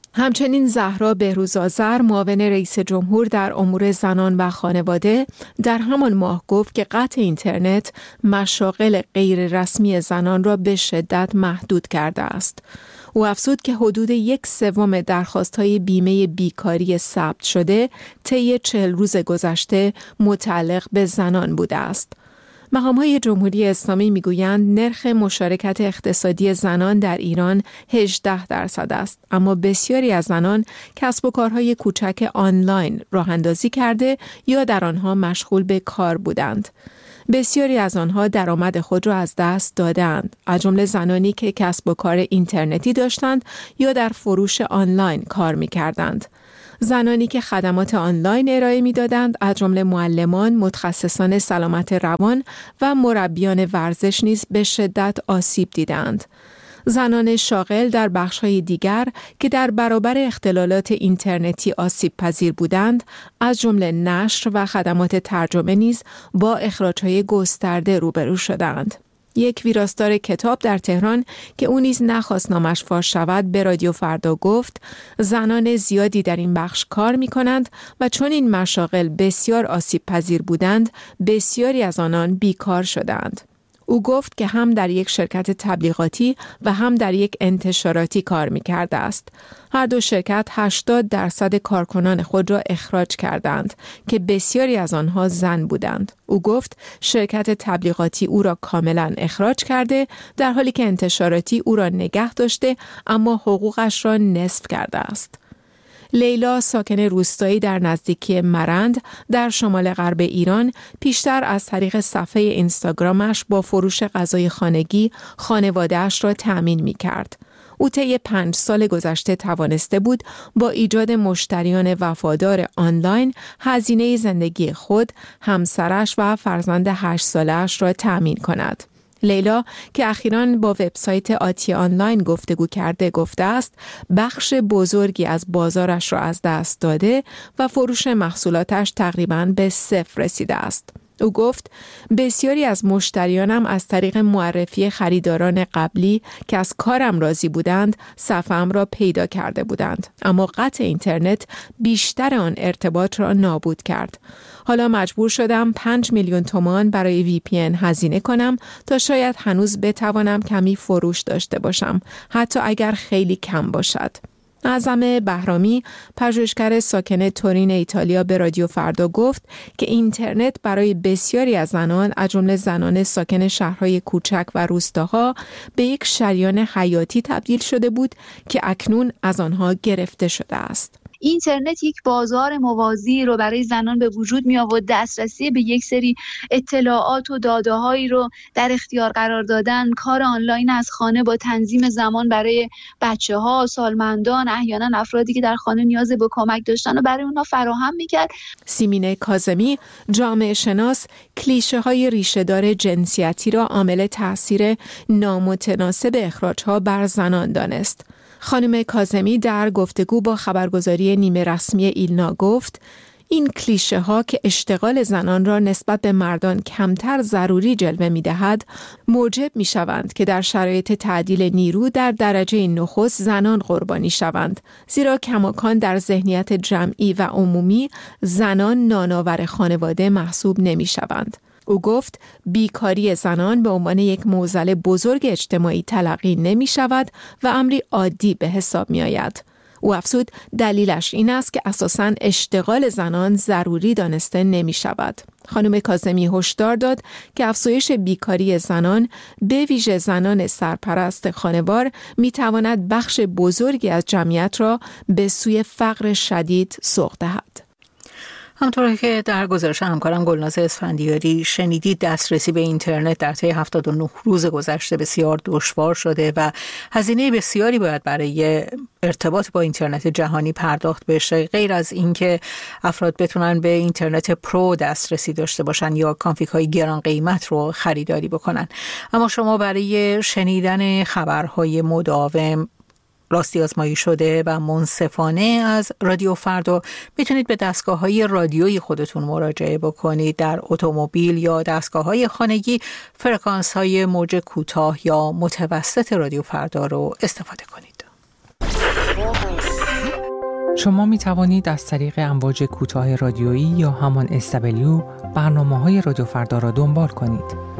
L: همچنین زهرا بهروزآذر معاون رئیس جمهور در امور زنان و خانواده در همان ماه گفت که قطع اینترنت مشاغل غیر رسمی زنان را به شدت محدود کرده است. او افزود که حدود یک سوم درخواست‌های بیمه بیکاری ثبت شده طی چهل روز گذشته متعلق به زنان بوده است. مقام‌های جمهوری اسلامی می‌گویند نرخ مشارکت اقتصادی زنان در ایران هجده درصد است، اما بسیاری از زنان کسب و کارهای کوچک آنلاین راه اندازی کرده یا در آنها مشغول به کار بودند. بسیاری از آنها درآمد خود را از دست دادند، از جمله زنانی که کسب و کار اینترنتی داشتند یا در فروش آنلاین کار می‌کردند. زنانی که خدمات آنلاین ارائه می‌دادند، از جمله معلمان، متخصصان سلامت روان و مربیان ورزش نیز به شدت آسیب دیدند. زنان شاغل در بخش‌های دیگر که در برابر اختلالات اینترنتی آسیب پذیر بودند، از جمله نشر و خدمات ترجمه نیز با اخراج‌های گسترده روبرو شدند. یک ویراستار کتاب در تهران که او نیز نخواست نامش فاش شود به رادیو فردا گفت زنان زیادی در این بخش کار می کنند و چون این مشاغل بسیار آسیب پذیر بودند بسیاری از آنان بیکار شدند. او گفت که هم در یک شرکت تبلیغاتی و هم در یک انتشاراتی کار می کرده است. هر دو شرکت هشتاد درصد کارکنان خود را اخراج کردند که بسیاری از آنها زن بودند. او گفت شرکت تبلیغاتی او را کاملا اخراج کرده در حالی که انتشاراتی او را نگه داشته اما حقوقش را نصف کرده است. لیلا ساکن روستایی در نزدیکی مرند در شمال غرب ایران پیشتر از طریق صفحه اینستاگرامش با فروش غذای خانگی خانواده‌اش را تأمین می‌کرد. او طی پنج سال گذشته توانسته بود با ایجاد مشتریان وفادار آنلاین هزینه زندگی خود، همسرش و فرزند هشت ساله‌اش را تأمین کند. لیلا که اخیراً با وبسایت آتی آنلاین گفتگو کرده گفته است بخش بزرگی از بازارش را از دست داده و فروش محصولاتش تقریباً به صفر رسیده است. او گفت بسیاری از مشتریانم از طریق معرفی خریداران قبلی که از کارم راضی بودند صفحه‌ام را پیدا کرده بودند، اما قطع اینترنت بیشتر آن ارتباط را نابود کرد. حالا مجبور شدم پنج میلیون تومان برای وی پی ان هزینه کنم تا شاید هنوز بتوانم کمی فروش داشته باشم، حتی اگر خیلی کم باشد. اعظم بهرامی پژوهشگر ساکن تورین ایتالیا به رادیو فردا گفت که اینترنت برای بسیاری از زنان از جمله زنان ساکن شهرهای کوچک و روستاها به یک شریان حیاتی تبدیل شده بود که اکنون از آنها گرفته شده است.
M: اینترنت یک بازار موازی رو برای زنان به وجود می آورد. دسترسی به یک سری اطلاعات و داده‌هایی رو در اختیار قرار دادن، کار آنلاین از خانه با تنظیم زمان برای بچه‌ها، سالمندان، احیانا افرادی که در خانه نیاز به کمک داشتن و برای اونها فراهم می‌کرد.
L: سیمینه کاظمی جامعه شناس کلیشه‌های ریشه‌دار جنسیتی را عامل تأثیر نامتناسب اخراج‌ها بر زنان دانست. خانم کاظمی در گفتگو با خبرگزاری نیمه رسمی ایلنا گفت این کلیشه ها که اشتغال زنان را نسبت به مردان کمتر ضروری جلوه می دهد موجب می شوند که در شرایط تعدیل نیرو در درجه نخست زنان قربانی شوند، زیرا کماکان در ذهنیت جمعی و عمومی زنان نانآور خانواده محسوب نمی شوند. او گفت بیکاری زنان به عنوان یک معضل بزرگ اجتماعی تلقی نمی شود و امری عادی به حساب می آید. او افزود دلیلش این است که اساساً اشتغال زنان ضروری دانسته نمی شود. خانم کاظمی هشدار داد که افزایش بیکاری زنان به ویژه زنان سرپرست خانوار می تواند بخش بزرگی از جمعیت را به سوی فقر شدید سوق دهد.
F: همطور که در گزارش همکارم گلناز اسفندیاری شنیدید دسترسی به اینترنت در طی هفتاد و نه روز گذشته بسیار دشوار شده و هزینه بسیاری باید برای ارتباط با اینترنت جهانی پرداخت بشه، غیر از اینکه افراد بتونن به اینترنت پرو دسترسی داشته باشن یا کانفیگ های گران قیمت رو خریداری بکنن. اما شما برای شنیدن خبرهای مداوم راستی آزمایی شده و منصفانه از رادیو فردا میتونید به دستگاه‌های رادیویی خودتون مراجعه بکنید. در اتومبیل یا دستگاه‌های خانگی فرکانس‌های موج کوتاه یا متوسط رادیو فردا رو استفاده کنید.
N: شما می توانید از طریق امواج کوتاه رادیویی یا همان اس دبلیو برنامه‌های رادیو فردا را دنبال کنید.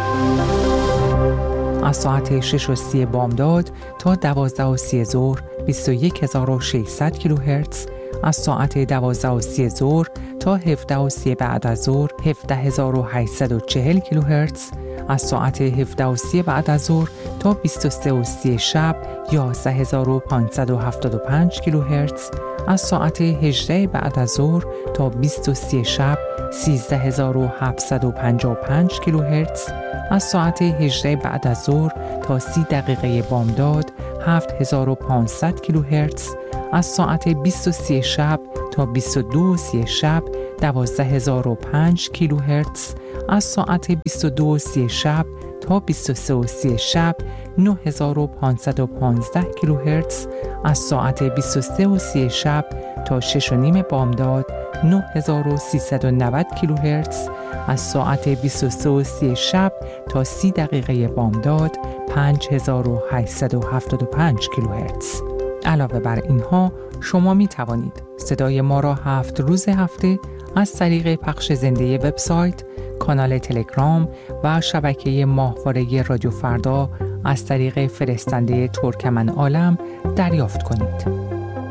N: از ساعت شش و سی بامداد تا دوازده و سی ظهر بیست و یک هزار و ششصد کیلوهرتز، از ساعت دوازده و سی ظهر تا هفده و سی بعد از ظهر هفده هزار و هشتصد و چهل کیلوهرتز، از ساعت هفده و سی بعد از ظهر تا بیست و سه و سی شب یازده هزار و پانصد و هفتاد و پنج کیلوهرتز، از ساعت هجده بعد از ظهر تا بیست و سه شب سیزده هزار و هفتصد و پنجاه و پنج کیلوهرتز، از ساعت هجده بعد از ظهر تا سی دقیقه بامداد هفت هزار و پانصد کیلوهرتز، از ساعت بیست و سه شب تا بیست و دو و سی شب دوازده هزار و پنج کیلوهرتز، از ساعت بیست و دو و سی شب تا بیست و سه و سی شب نه هزار و پانصد و پانزده کیلوهرتز، از ساعت بیست و سه و سی شب تا شش و نیم بامداد نه هزار و سیصد و نود کیلوهرتز، از ساعت بیست و سه و سی شب تا سی دقیقه بامداد پنج هزار و هشتصد و هفتاد و پنج کیلوهرتز. علاوه بر اینها شما می توانید صدای ما را هفت روز هفته از طریق پخش زنده وبسایت، کانال تلگرام و شبکه ماهواره رادیو فردا از طریق فرستنده ترکمن عالم دریافت کنید.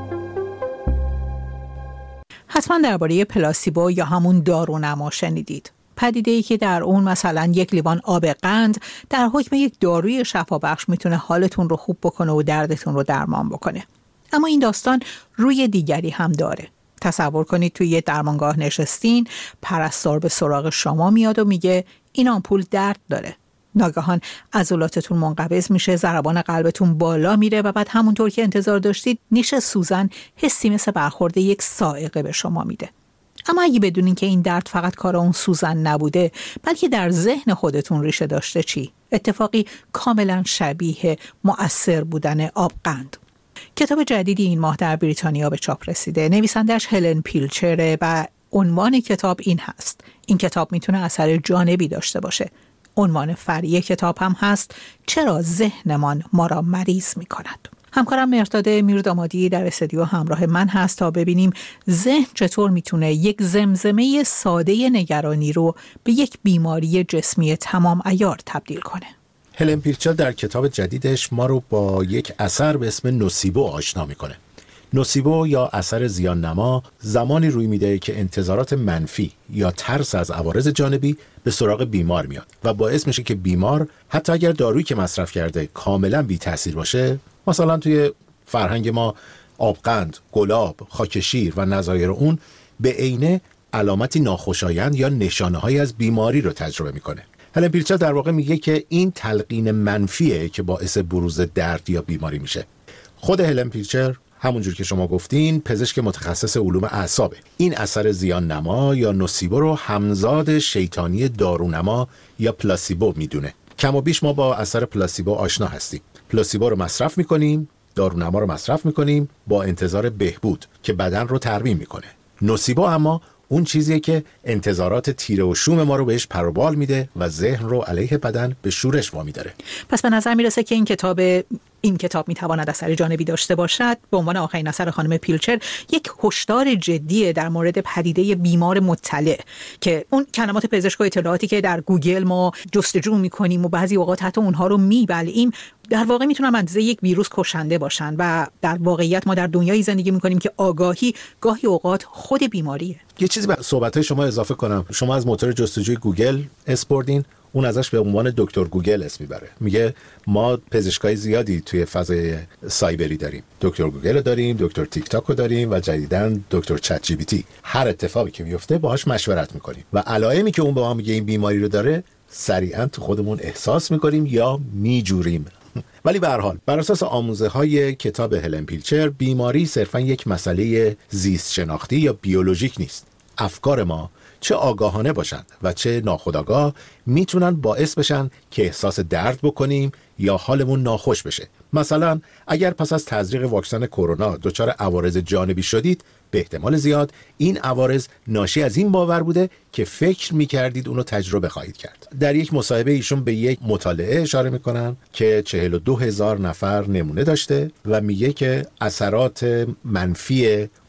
F: حتما درباره پلاسیبو یا همون دارونما شنیدید. پدیده‌ای که در اون مثلا یک لیوان آب قند در حکم یک داروی شفابخش میتونه حالتون رو خوب بکنه و دردتون رو درمان بکنه. اما این داستان روی دیگری هم داره. تصور کنید توی یه درمانگاه نشستین، پرستار به سراغ شما میاد و میگه این آمپول درد داره. ناگهان عضلاتتون منقبض میشه، ضربان قلبتون بالا میره و بعد همونطور که انتظار داشتید نیش سوزن حسی مثل برخورد یک صاعقه به شما میده. اما اگه بدونین که این درد فقط کار اون سوزن نبوده بلکه در ذهن خودتون ریشه داشته چی؟ اتفاقی کاملا شبیه مؤثر بودن آبقند. کتاب جدیدی این ماه در بریتانیا به چاپ رسیده. نویسندش هلن پیلچره و عنوان کتاب این هست: این کتاب میتونه اثر جانبی داشته باشه. عنوان فرعی کتاب هم هست: چرا ذهنمان ما را مریض میکند. همکارم مرداد میردامادی در استودیو همراه من هست تا ببینیم ذهن چطور میتونه یک زمزمه ساده نگرانی رو به یک بیماری جسمی تمام عیار تبدیل کنه.
O: هلن پیلچر در کتاب جدیدش ما رو با یک اثر به اسم نوسیبو آشنا میکنه. نوسیبو یا اثر زیان نما زمانی روی میده که انتظارات منفی یا ترس از عوارض جانبی به سراغ بیمار میاد و باعث میشه که بیمار حتی اگر دارویی که مصرف کرده کاملا بی تاثیر باشه، مثلا توی فرهنگ ما آبقند، گلاب، خاک شیر و نظایر اون به عینه علامتی ناخوشایند یا نشانه‌هایی از بیماری رو تجربه میکنه. هلن پیلچر در واقع میگه که این تلقین منفیه که باعث بروز درد یا بیماری میشه. خود هلن پیلچر همونجور که شما گفتین پزشک متخصص علوم اعصابه. این اثر زیان نما یا نوسیبو رو همزاد شیطانی دارونما یا پلاسیبو میدونه. کم و بیش ما با اثر پلاسیبو آشنا هستیم. پلاسیبو رو مصرف میکنیم، دارونما رو مصرف میکنیم با انتظار بهبود که بدن رو ترمیم میکنه. نوسیبو اما اون چیزیه که انتظارات تیره و شوم ما رو بهش پروبال میده و ذهن رو علیه بدن به شورش وامی داره.
F: پس به نظر میرسه که این کتاب این کتاب میتواند اثر جانبی داشته باشد. به عنوان آخرین اثر خانم پیلچر یک هشدار جدیه در مورد پدیده بیمار مطلع که اون کلمات پزشک و اطلاعاتی که در گوگل ما جستجو میکنیم و بعضی اوقات حتی اونها رو میبلعیم در واقع میتونن اندازه یک ویروس کشنده باشن و در واقعیت ما در دنیایی زندگی میکنیم که آگاهی گاهی اوقات خود بیماریه.
O: یه چیزی به صحبت‌های شما اضافه کنم. شما از موتور جستجوی گوگل اسپردین، اون ازش به عنوان دکتر گوگل اسم میبره. میگه ما پزشکای زیادی توی فضای سایبری داریم. دکتر گوگل داریم، دکتر تیک تاک رو داریم و جدیداً دکتر چت جی پی تی. هر اتفاقی که میفته باهاش مشورت میکنیم و علائمی که اون به ما میگه این بیماری رو داره سریعاً تو خودمون احساس میکنیم یا میجوریم. ولی به هر حال بر اساس آموزه‌های کتاب هلن پیلچر بیماری صرفاً یک مسئله زیست شناختی یا بیولوژیک نیست. افکار ما چه آگاهانه باشند و چه ناخودآگاه میتونن باعث بشن که احساس درد بکنیم یا حالمون ناخوش بشه. مثلا اگر پس از تزریق واکسن کرونا دچار عوارض جانبی شدید، به احتمال زیاد این عوارض ناشی از این باور بوده که فکر میکردید اونو تجربه خواهید کرد. در یک مصاحبه ایشون به یک مطالعه اشاره میکنن که چهل و دو هزار نفر نمونه داشته و میگه که اثرات منفی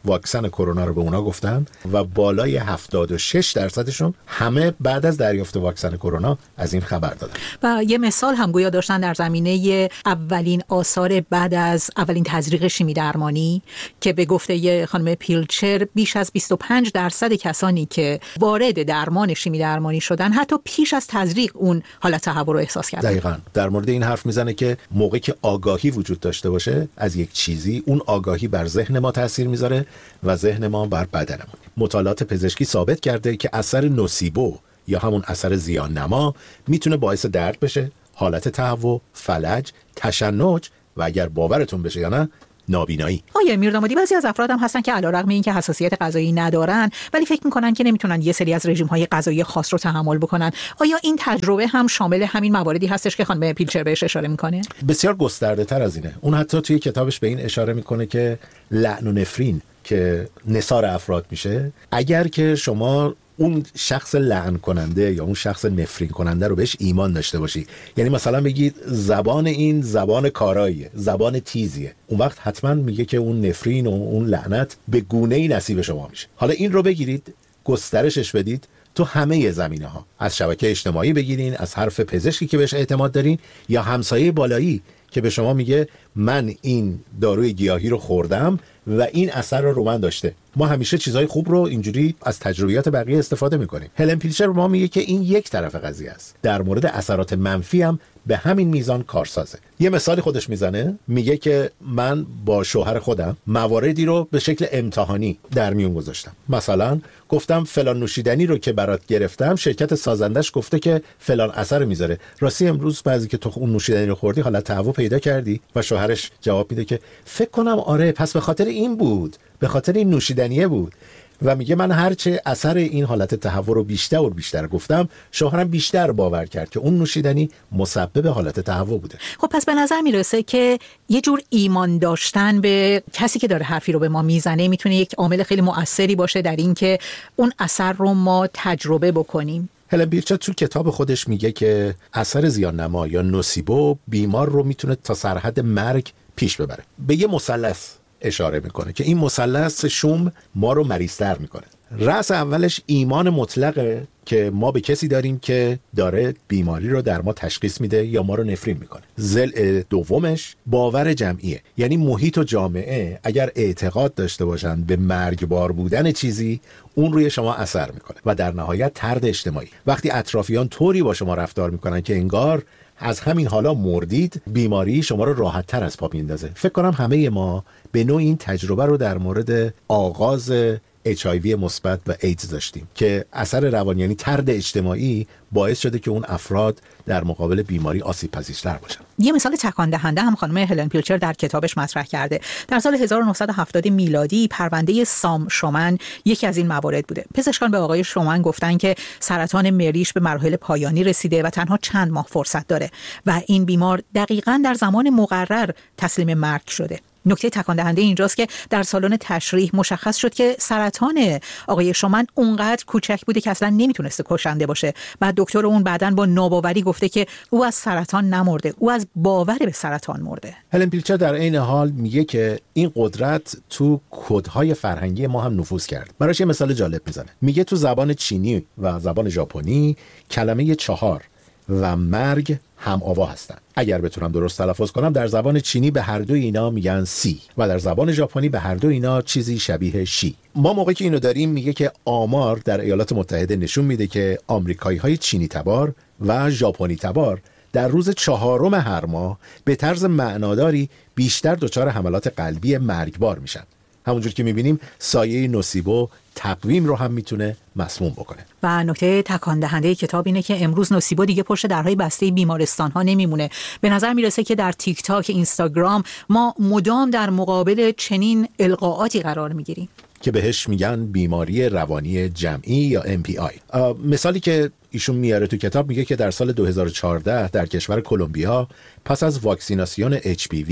O: واکسن کرونا رو به اونا گفتن و بالای هفتاد و شش درصدشون همه بعد از دریافت واکسن کرونا از این خبر دادن.
F: و یه مثال هم گویا داشتن در زمینه اولین آثار بعد از اولین تزریق شیمی درمانی که به گفته یه خانم پیلچر بیش از بیست و پنج درصد کسانی که وارد درمان شیمی درمانی شدن حتی پیش از تزریق اون حالت تهوع رو احساس کردن.
O: دقیقاً در مورد این حرف میزنه که موقعی که آگاهی وجود داشته باشه از یک چیزی، اون آگاهی بر ذهن ما تاثیر میذاره و ذهن ما بر بدنمون. مطالعات پزشکی ثابت کرده که اثر نوسیبو یا همون اثر زیان نما میتونه باعث درد بشه، حالت تهوع، فلج، تشنج و اگر باورتون بشه یا نه نابینایی.
F: آیا میردامادی بعضی از افراد هم هستن که علیرغم اینکه حساسیت غذایی ندارن ولی فکر میکنن که نمیتونن یه سری از رژیم‌های غذایی خاص رو تحمل بکنن. آیا این تجربه هم شامل همین مواردی هستش که خانم پیلچر بهش اشاره میکنه؟
O: بسیار گسترده تر از اینه. اون حتی توی کتابش به این اشاره میکنه که لعن و نفرین که نثار افراد میشه، اگر که شما اون شخص لعن کننده یا اون شخص نفرین کننده رو بهش ایمان داشته باشی، یعنی مثلا بگید زبان این زبان کاراییه، زبان تیزیه، اون وقت حتما میگه که اون نفرین و اون لعنت به گونه‌ای نصیب شما میشه. حالا این رو بگیرید گسترشش بدید تو همه زمینه ها، از شبکه اجتماعی بگیرین، از حرف پزشکی که بهش اعتماد دارین یا همسایه بالایی که به شما میگه من این داروی گیاهی رو خوردم و این اثر رو رو من داشته. ما همیشه چیزهای خوب رو اینجوری از تجربیات بقیه استفاده میکنیم. هلن پیلچر ما میگه که این یک طرف قضیه است. در مورد اثرات منفی هم به همین میزان کارسازه. یه مثالی خودش میزنه، میگه که من با شوهر خودم مواردی رو به شکل امتحانی در میون گذاشتم. مثلا گفتم فلان نوشیدنی رو که برات گرفتم شرکت سازندش گفته که فلان اثر میذاره. راستی امروز بعضی که تو اون نوشیدنی رو خوردی حالت تهوع پیدا کردی؟ و شوهرش جواب میده که فکر کنم آره، پس به خاطر این بود، به خاطر این نوشیدنیه بود. و میگه من هرچه اثر این حالت تهوع رو بیشتر و بیشتر گفتم، شوهرم بیشتر باور کرد که اون نوشیدنی مسبب حالت تهوع بوده.
F: خب پس به نظر میرسه که یه جور ایمان داشتن به کسی که داره حرفی رو به ما میزنه میتونه یک عامل خیلی مؤثری باشه در این که اون اثر رو ما تجربه بکنیم.
O: هلن پیلچر تو کتاب خودش میگه که اثر زیان نما یا نوسیبو بیمار رو میتونه تا سرحد مرگ پیش ببره. به یه مثلث اشاره میکنه که این مثلث شوم ما رو مریض‌تر میکنه. رأس اولش ایمان مطلقه که ما به کسی داریم که داره بیماری رو در ما تشخیص میده یا ما رو نفرین میکنه. ضلع دومش باور جمعیه، یعنی محیط و جامعه اگر اعتقاد داشته باشن به مرگبار بودن چیزی، اون روی شما اثر میکنه. و در نهایت طرد اجتماعی، وقتی اطرافیان طوری با شما رفتار میکنن که انگار از همین حالا مردید، بیماری شما رو راحت تر از پا میندازه. فکر کنم همه ما به نوع این تجربه رو در مورد آغاز اچ آی وی مثبت و ایدز داشتیم که اثر روانی یعنی طرد اجتماعی باعث شده که اون افراد در مقابل بیماری آسیب پذیرتر باشن.
F: یه مثال تکان دهنده هم خانم هلن پیلچر در کتابش مطرح کرده. در سال هزار و نهصد و هفتاد میلادی پرونده سام شومن یکی از این موارد بوده. پزشکان به آقای شومن گفتن که سرطان مریش به مراحل پایانی رسیده و تنها چند ماه فرصت داره و این بیمار دقیقاً در زمان مقرر تسلیم مرگ شده. نکته تکان دهنده اینجاست که در سالن تشریح مشخص شد که سرطان آقای شومن اونقدر کوچک بوده که اصلا نمیتونسته کشنده باشه. بعد دکتر اون بعداً با ناباوری گفته که او از سرطان نمرده، او از باور به سرطان مرده.
O: هلن پیلچر در این حال میگه که این قدرت تو کدهای فرهنگی ما هم نفوذ کرد. براش یه مثال جالب میزنه. میگه تو زبان چینی و زبان ژاپنی کلمه چهار و مرگ هم آوا هستن. اگر بتونم درست تلفظ کنم، در زبان چینی به هر دو اینا میگن سی و در زبان ژاپنی به هر دو اینا چیزی شبیه شی. ما موقعی که اینو داریم میگه که آمار در ایالات متحده نشون میده که آمریکایی‌های چینی تبار و ژاپنی تبار در روز چهارم هر ماه به طرز معناداری بیشتر دچار حملات قلبی مرگبار میشن. همونجور که میبینیم سایه نوسیبو تقویم رو هم میتونه مسموم بکنه.
F: و نکته تکان دهنده کتاب اینه که امروز نوسیبو دیگه پشت درهای بسته بیمارستان ها نمیمونه. به نظر میرسه که در تیک تاک، اینستاگرام ما مدام در مقابل چنین القاءاتی قرار میگیریم
O: که بهش میگن بیماری روانی جمعی یا ام پی آی. مثالی که ایشون میاره تو کتاب میگه که در سال دو هزار و چهارده در کشور کلمبیا پس از واکسیناسیون اچ پی وی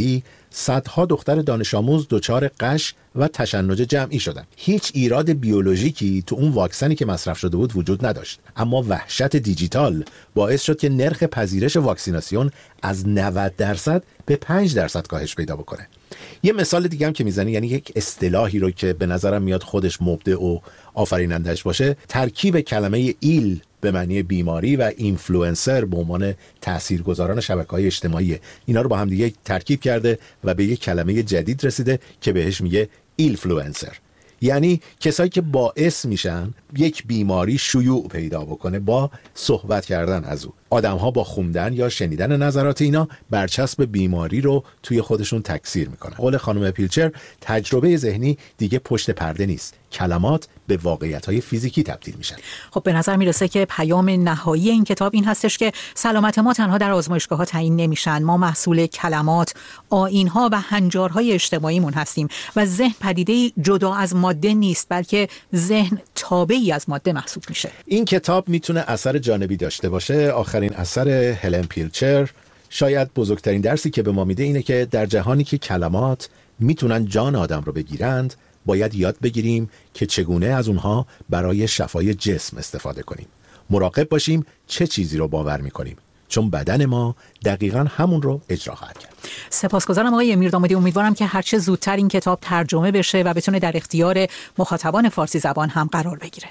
O: صدها دختر دانش آموز دچار غش و تشنج جمعی شدن. هیچ ایراد بیولوژیکی تو اون واکسنی که مصرف شده بود وجود نداشت، اما وحشت دیجیتال باعث شد که نرخ پذیرش واکسیناسیون از نود درصد به پنج درصد کاهش پیدا بکنه. یه مثال دیگه هم که میزنی، یعنی یک اصطلاحی رو که به نظرم میاد خودش مبدع و آفرینندش باشه، ترکیب کلمه ایل به معنی بیماری و اینفلوئنسر به عنوان تاثیرگذاران شبکه‌های اجتماعی، اینا رو با هم دیگه ترکیب کرده و به یک کلمه جدید رسیده که بهش میگه ایلفلوئنسر، یعنی کسایی که باعث میشن یک بیماری شیوع پیدا بکنه با صحبت کردن از او. آدم‌ها با خوندن یا شنیدن نظرات اینا برچسب بیماری رو توی خودشون تکثیر میکنن. قول خانم پیلچر، تجربه ذهنی دیگه پشت پرده نیست، کلمات به واقعیت‌های فیزیکی تبدیل میشن.
F: خب به نظر میرسه که پیام نهایی این کتاب این هستش که سلامت ما تنها در آزمایشگاه‌ها تعیین نمیشن، ما محصول کلمات، آیین‌ها و هنجارهای اجتماعیمون هستیم و ذهن پدیده‌ای جدا از ماده نیست، بلکه ذهن تابعی از ماده محسوب میشه.
O: این کتاب میتونه اثر جانبی داشته باشه. آخرین اثر هلن پیلچر شاید بزرگترین درسی که به ما میده اینه که در جهانی که کلمات میتونن جان آدم رو بگیرند، باید یاد بگیریم که چگونه از اونها برای شفای جسم استفاده کنیم. مراقب باشیم چه چیزی رو باور میکنیم، چون بدن ما دقیقاً همون رو اجرا خواهد کرد.
F: سپاسگزارم آقای میردامادی. امیدوارم که هرچه زودتر این کتاب ترجمه بشه و بتونه در اختیار مخاطبان فارسی زبان هم قرار بگیره.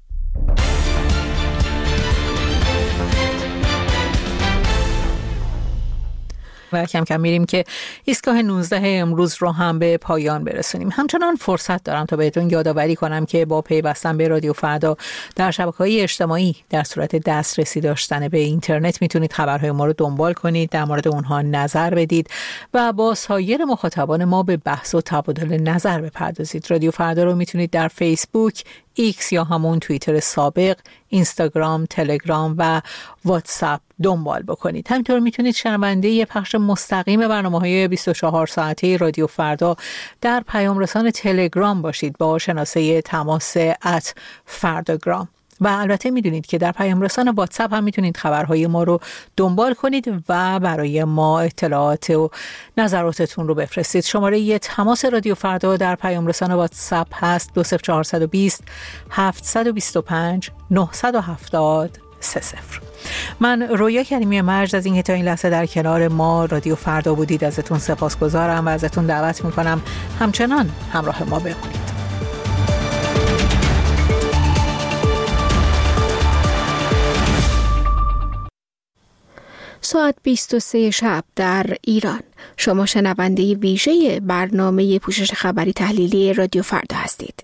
F: و کم کم میریم که ایستگاه نوزده امروز رو هم به پایان برسونیم. همچنان فرصت دارم تا بهتون یادآوری کنم که با پیوستن به رادیو فردا در شبکه‌های اجتماعی در صورت دسترسی داشتن به اینترنت میتونید خبرهای ما رو دنبال کنید، در مورد اونها نظر بدید و با سایر مخاطبان ما به بحث و تبادل نظر بپردازید. رادیو فردا رو میتونید در فیسبوک، ایکس یا همون توییتر سابق، اینستاگرام، تلگرام و واتساپ دنبال بکنید. همینطور میتونید شنونده پخش مستقیم برنامه‌های بیست و چهار ساعته رادیو فردا در پیام رسان تلگرام باشید با شناسه تماس ات فرداگرام. و البته میدونید که در پیام رسان واتساپ هم میتونید خبرهای ما رو دنبال کنید و برای ما اطلاعات و نظراتتون رو بفرستید. شماره یه تماس رادیو فردا در پیام رسان واتساپ هست دو صفر چهار دو صفر هفت دو پنج نه هفت صفر سه صفر. من رویا کریمی مرج از این که تا این لحظه در کنار ما رادیو فردا بودید ازتون سپاسگزارم و ازتون دعوت میکنم همچنان همراه ما بمونید.
P: ساعت بیست و سه شب در ایران. شما شنونده ویژه برنامه پوشش خبری تحلیلی رادیو فردا هستید.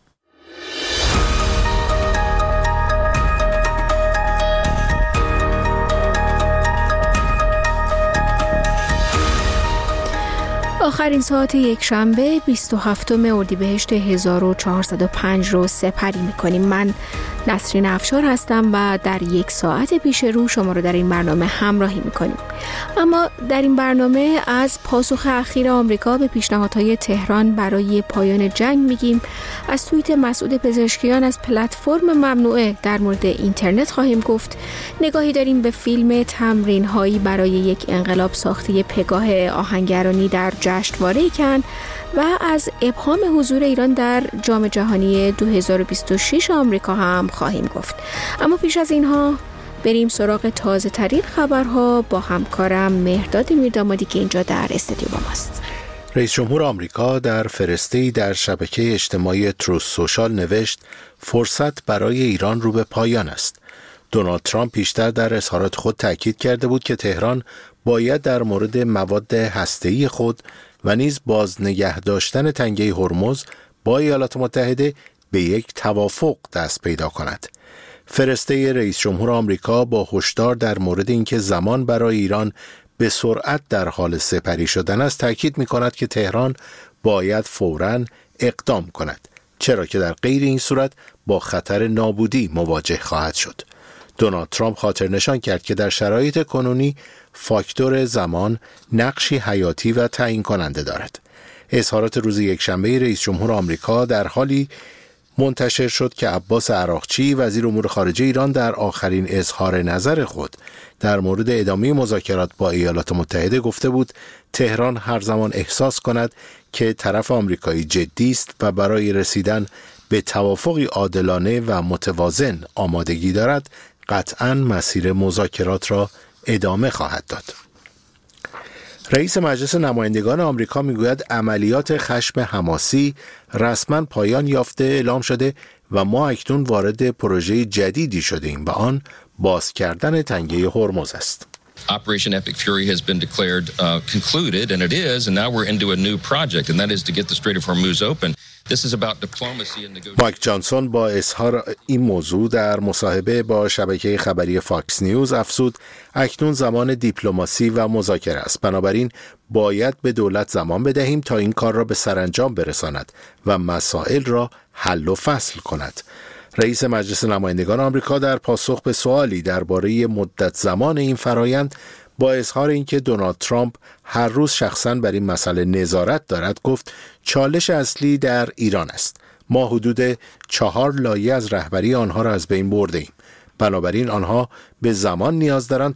P: آخرین ساعت یک شنبه بیست و هفتم اردیبهشت هزار و چهارصد و پنج رو سپری می‌کنیم. من نسرین افشار هستم و در یک ساعت پیش رو شما رو در این برنامه همراهی می‌کنیم. اما در این برنامه از پاسخ اخیر آمریکا به پیشنهادهای تهران برای پایان جنگ میگیم، از توییت مسعود پزشکیان از پلتفرم ممنوعه در مورد اینترنت خواهیم گفت، نگاهی داریم به فیلم تمرین‌هایی برای یک انقلاب ساخته پگاه آهنگرانی در جشنواره کن و از ابهام حضور ایران در جام جهانی دو هزار و بیست و شش آمریکا هم خواهیم گفت. اما پیش از اینها بریم سراغ تازه ترین خبرها با همکارم مهرداد میردامادی که اینجا در استودیو با ماست.
O: رئیس جمهور آمریکا در فرسته‌ای در شبکه اجتماعی تروث سوشال نوشت فرصت برای ایران رو به پایان است. دونالد ترامپ پیشتر در اظهارات خود تاکید کرده بود که تهران باید در مورد مواد هسته‌ای خود و نیز باز نگه داشتن تنگه هرمز با ایالات متحده به یک توافق دست پیدا کند. فرسته رئیس جمهور آمریکا با هشدار در مورد اینکه زمان برای ایران به سرعت در حال سپری شدن است تاکید می‌کند که تهران باید فوراً اقدام کند، چرا که در غیر این صورت با خطر نابودی مواجه خواهد شد. دونالد ترامپ خاطر نشان کرد که در شرایط کنونی فاکتور زمان نقشی حیاتی و تعیین کننده دارد. اظهارات روز یکشنبه رئیس جمهور آمریکا در حالی منتشر شد که عباس عراقچی وزیر امور خارجه ایران در آخرین اظهار نظر خود در مورد ادامه مذاکرات با ایالات متحده گفته بود تهران هر زمان احساس کند که طرف آمریکایی جدی است و برای رسیدن به توافقی عادلانه و متوازن آمادگی دارد، قطعاً مسیر مذاکرات را ادامه خواهد داد. رئیس مجلس نمایندگان آمریکا میگوید عملیات خشم حماسی رسما پایان یافته اعلام شده و ما اکنون وارد پروژه جدیدی شده ایم و آن باز کردن تنگه هرمز است.
Q: Operation Epic Fury has been declared uh, concluded, and it is, and now we're into a new project, and that is to get the Strait of Hormuz open. This is about diplomacy and negotiation.
O: مایک جانسون با اظهار این موضوع در مصاحبه با شبکه خبری فاکس نیوز افزود اکنون زمان دیپلماسی و مذاکره است، بنابراین باید به دولت زمان بدهیم تا این کار را به سرانجام برساند و مسائل را حل و فصل کند. رئیس مجلس نمایندگان آمریکا در پاسخ به سوالی درباره مدت زمان این فرایند با اظهار اینکه دونالد ترامپ هر روز شخصاً بر این مسئله نظارت دارد گفت چالش اصلی در ایران است. ما حدود چهار لایه از رهبری آنها را از بین برده ایم. بنابراین آنها به زمان نیاز دارند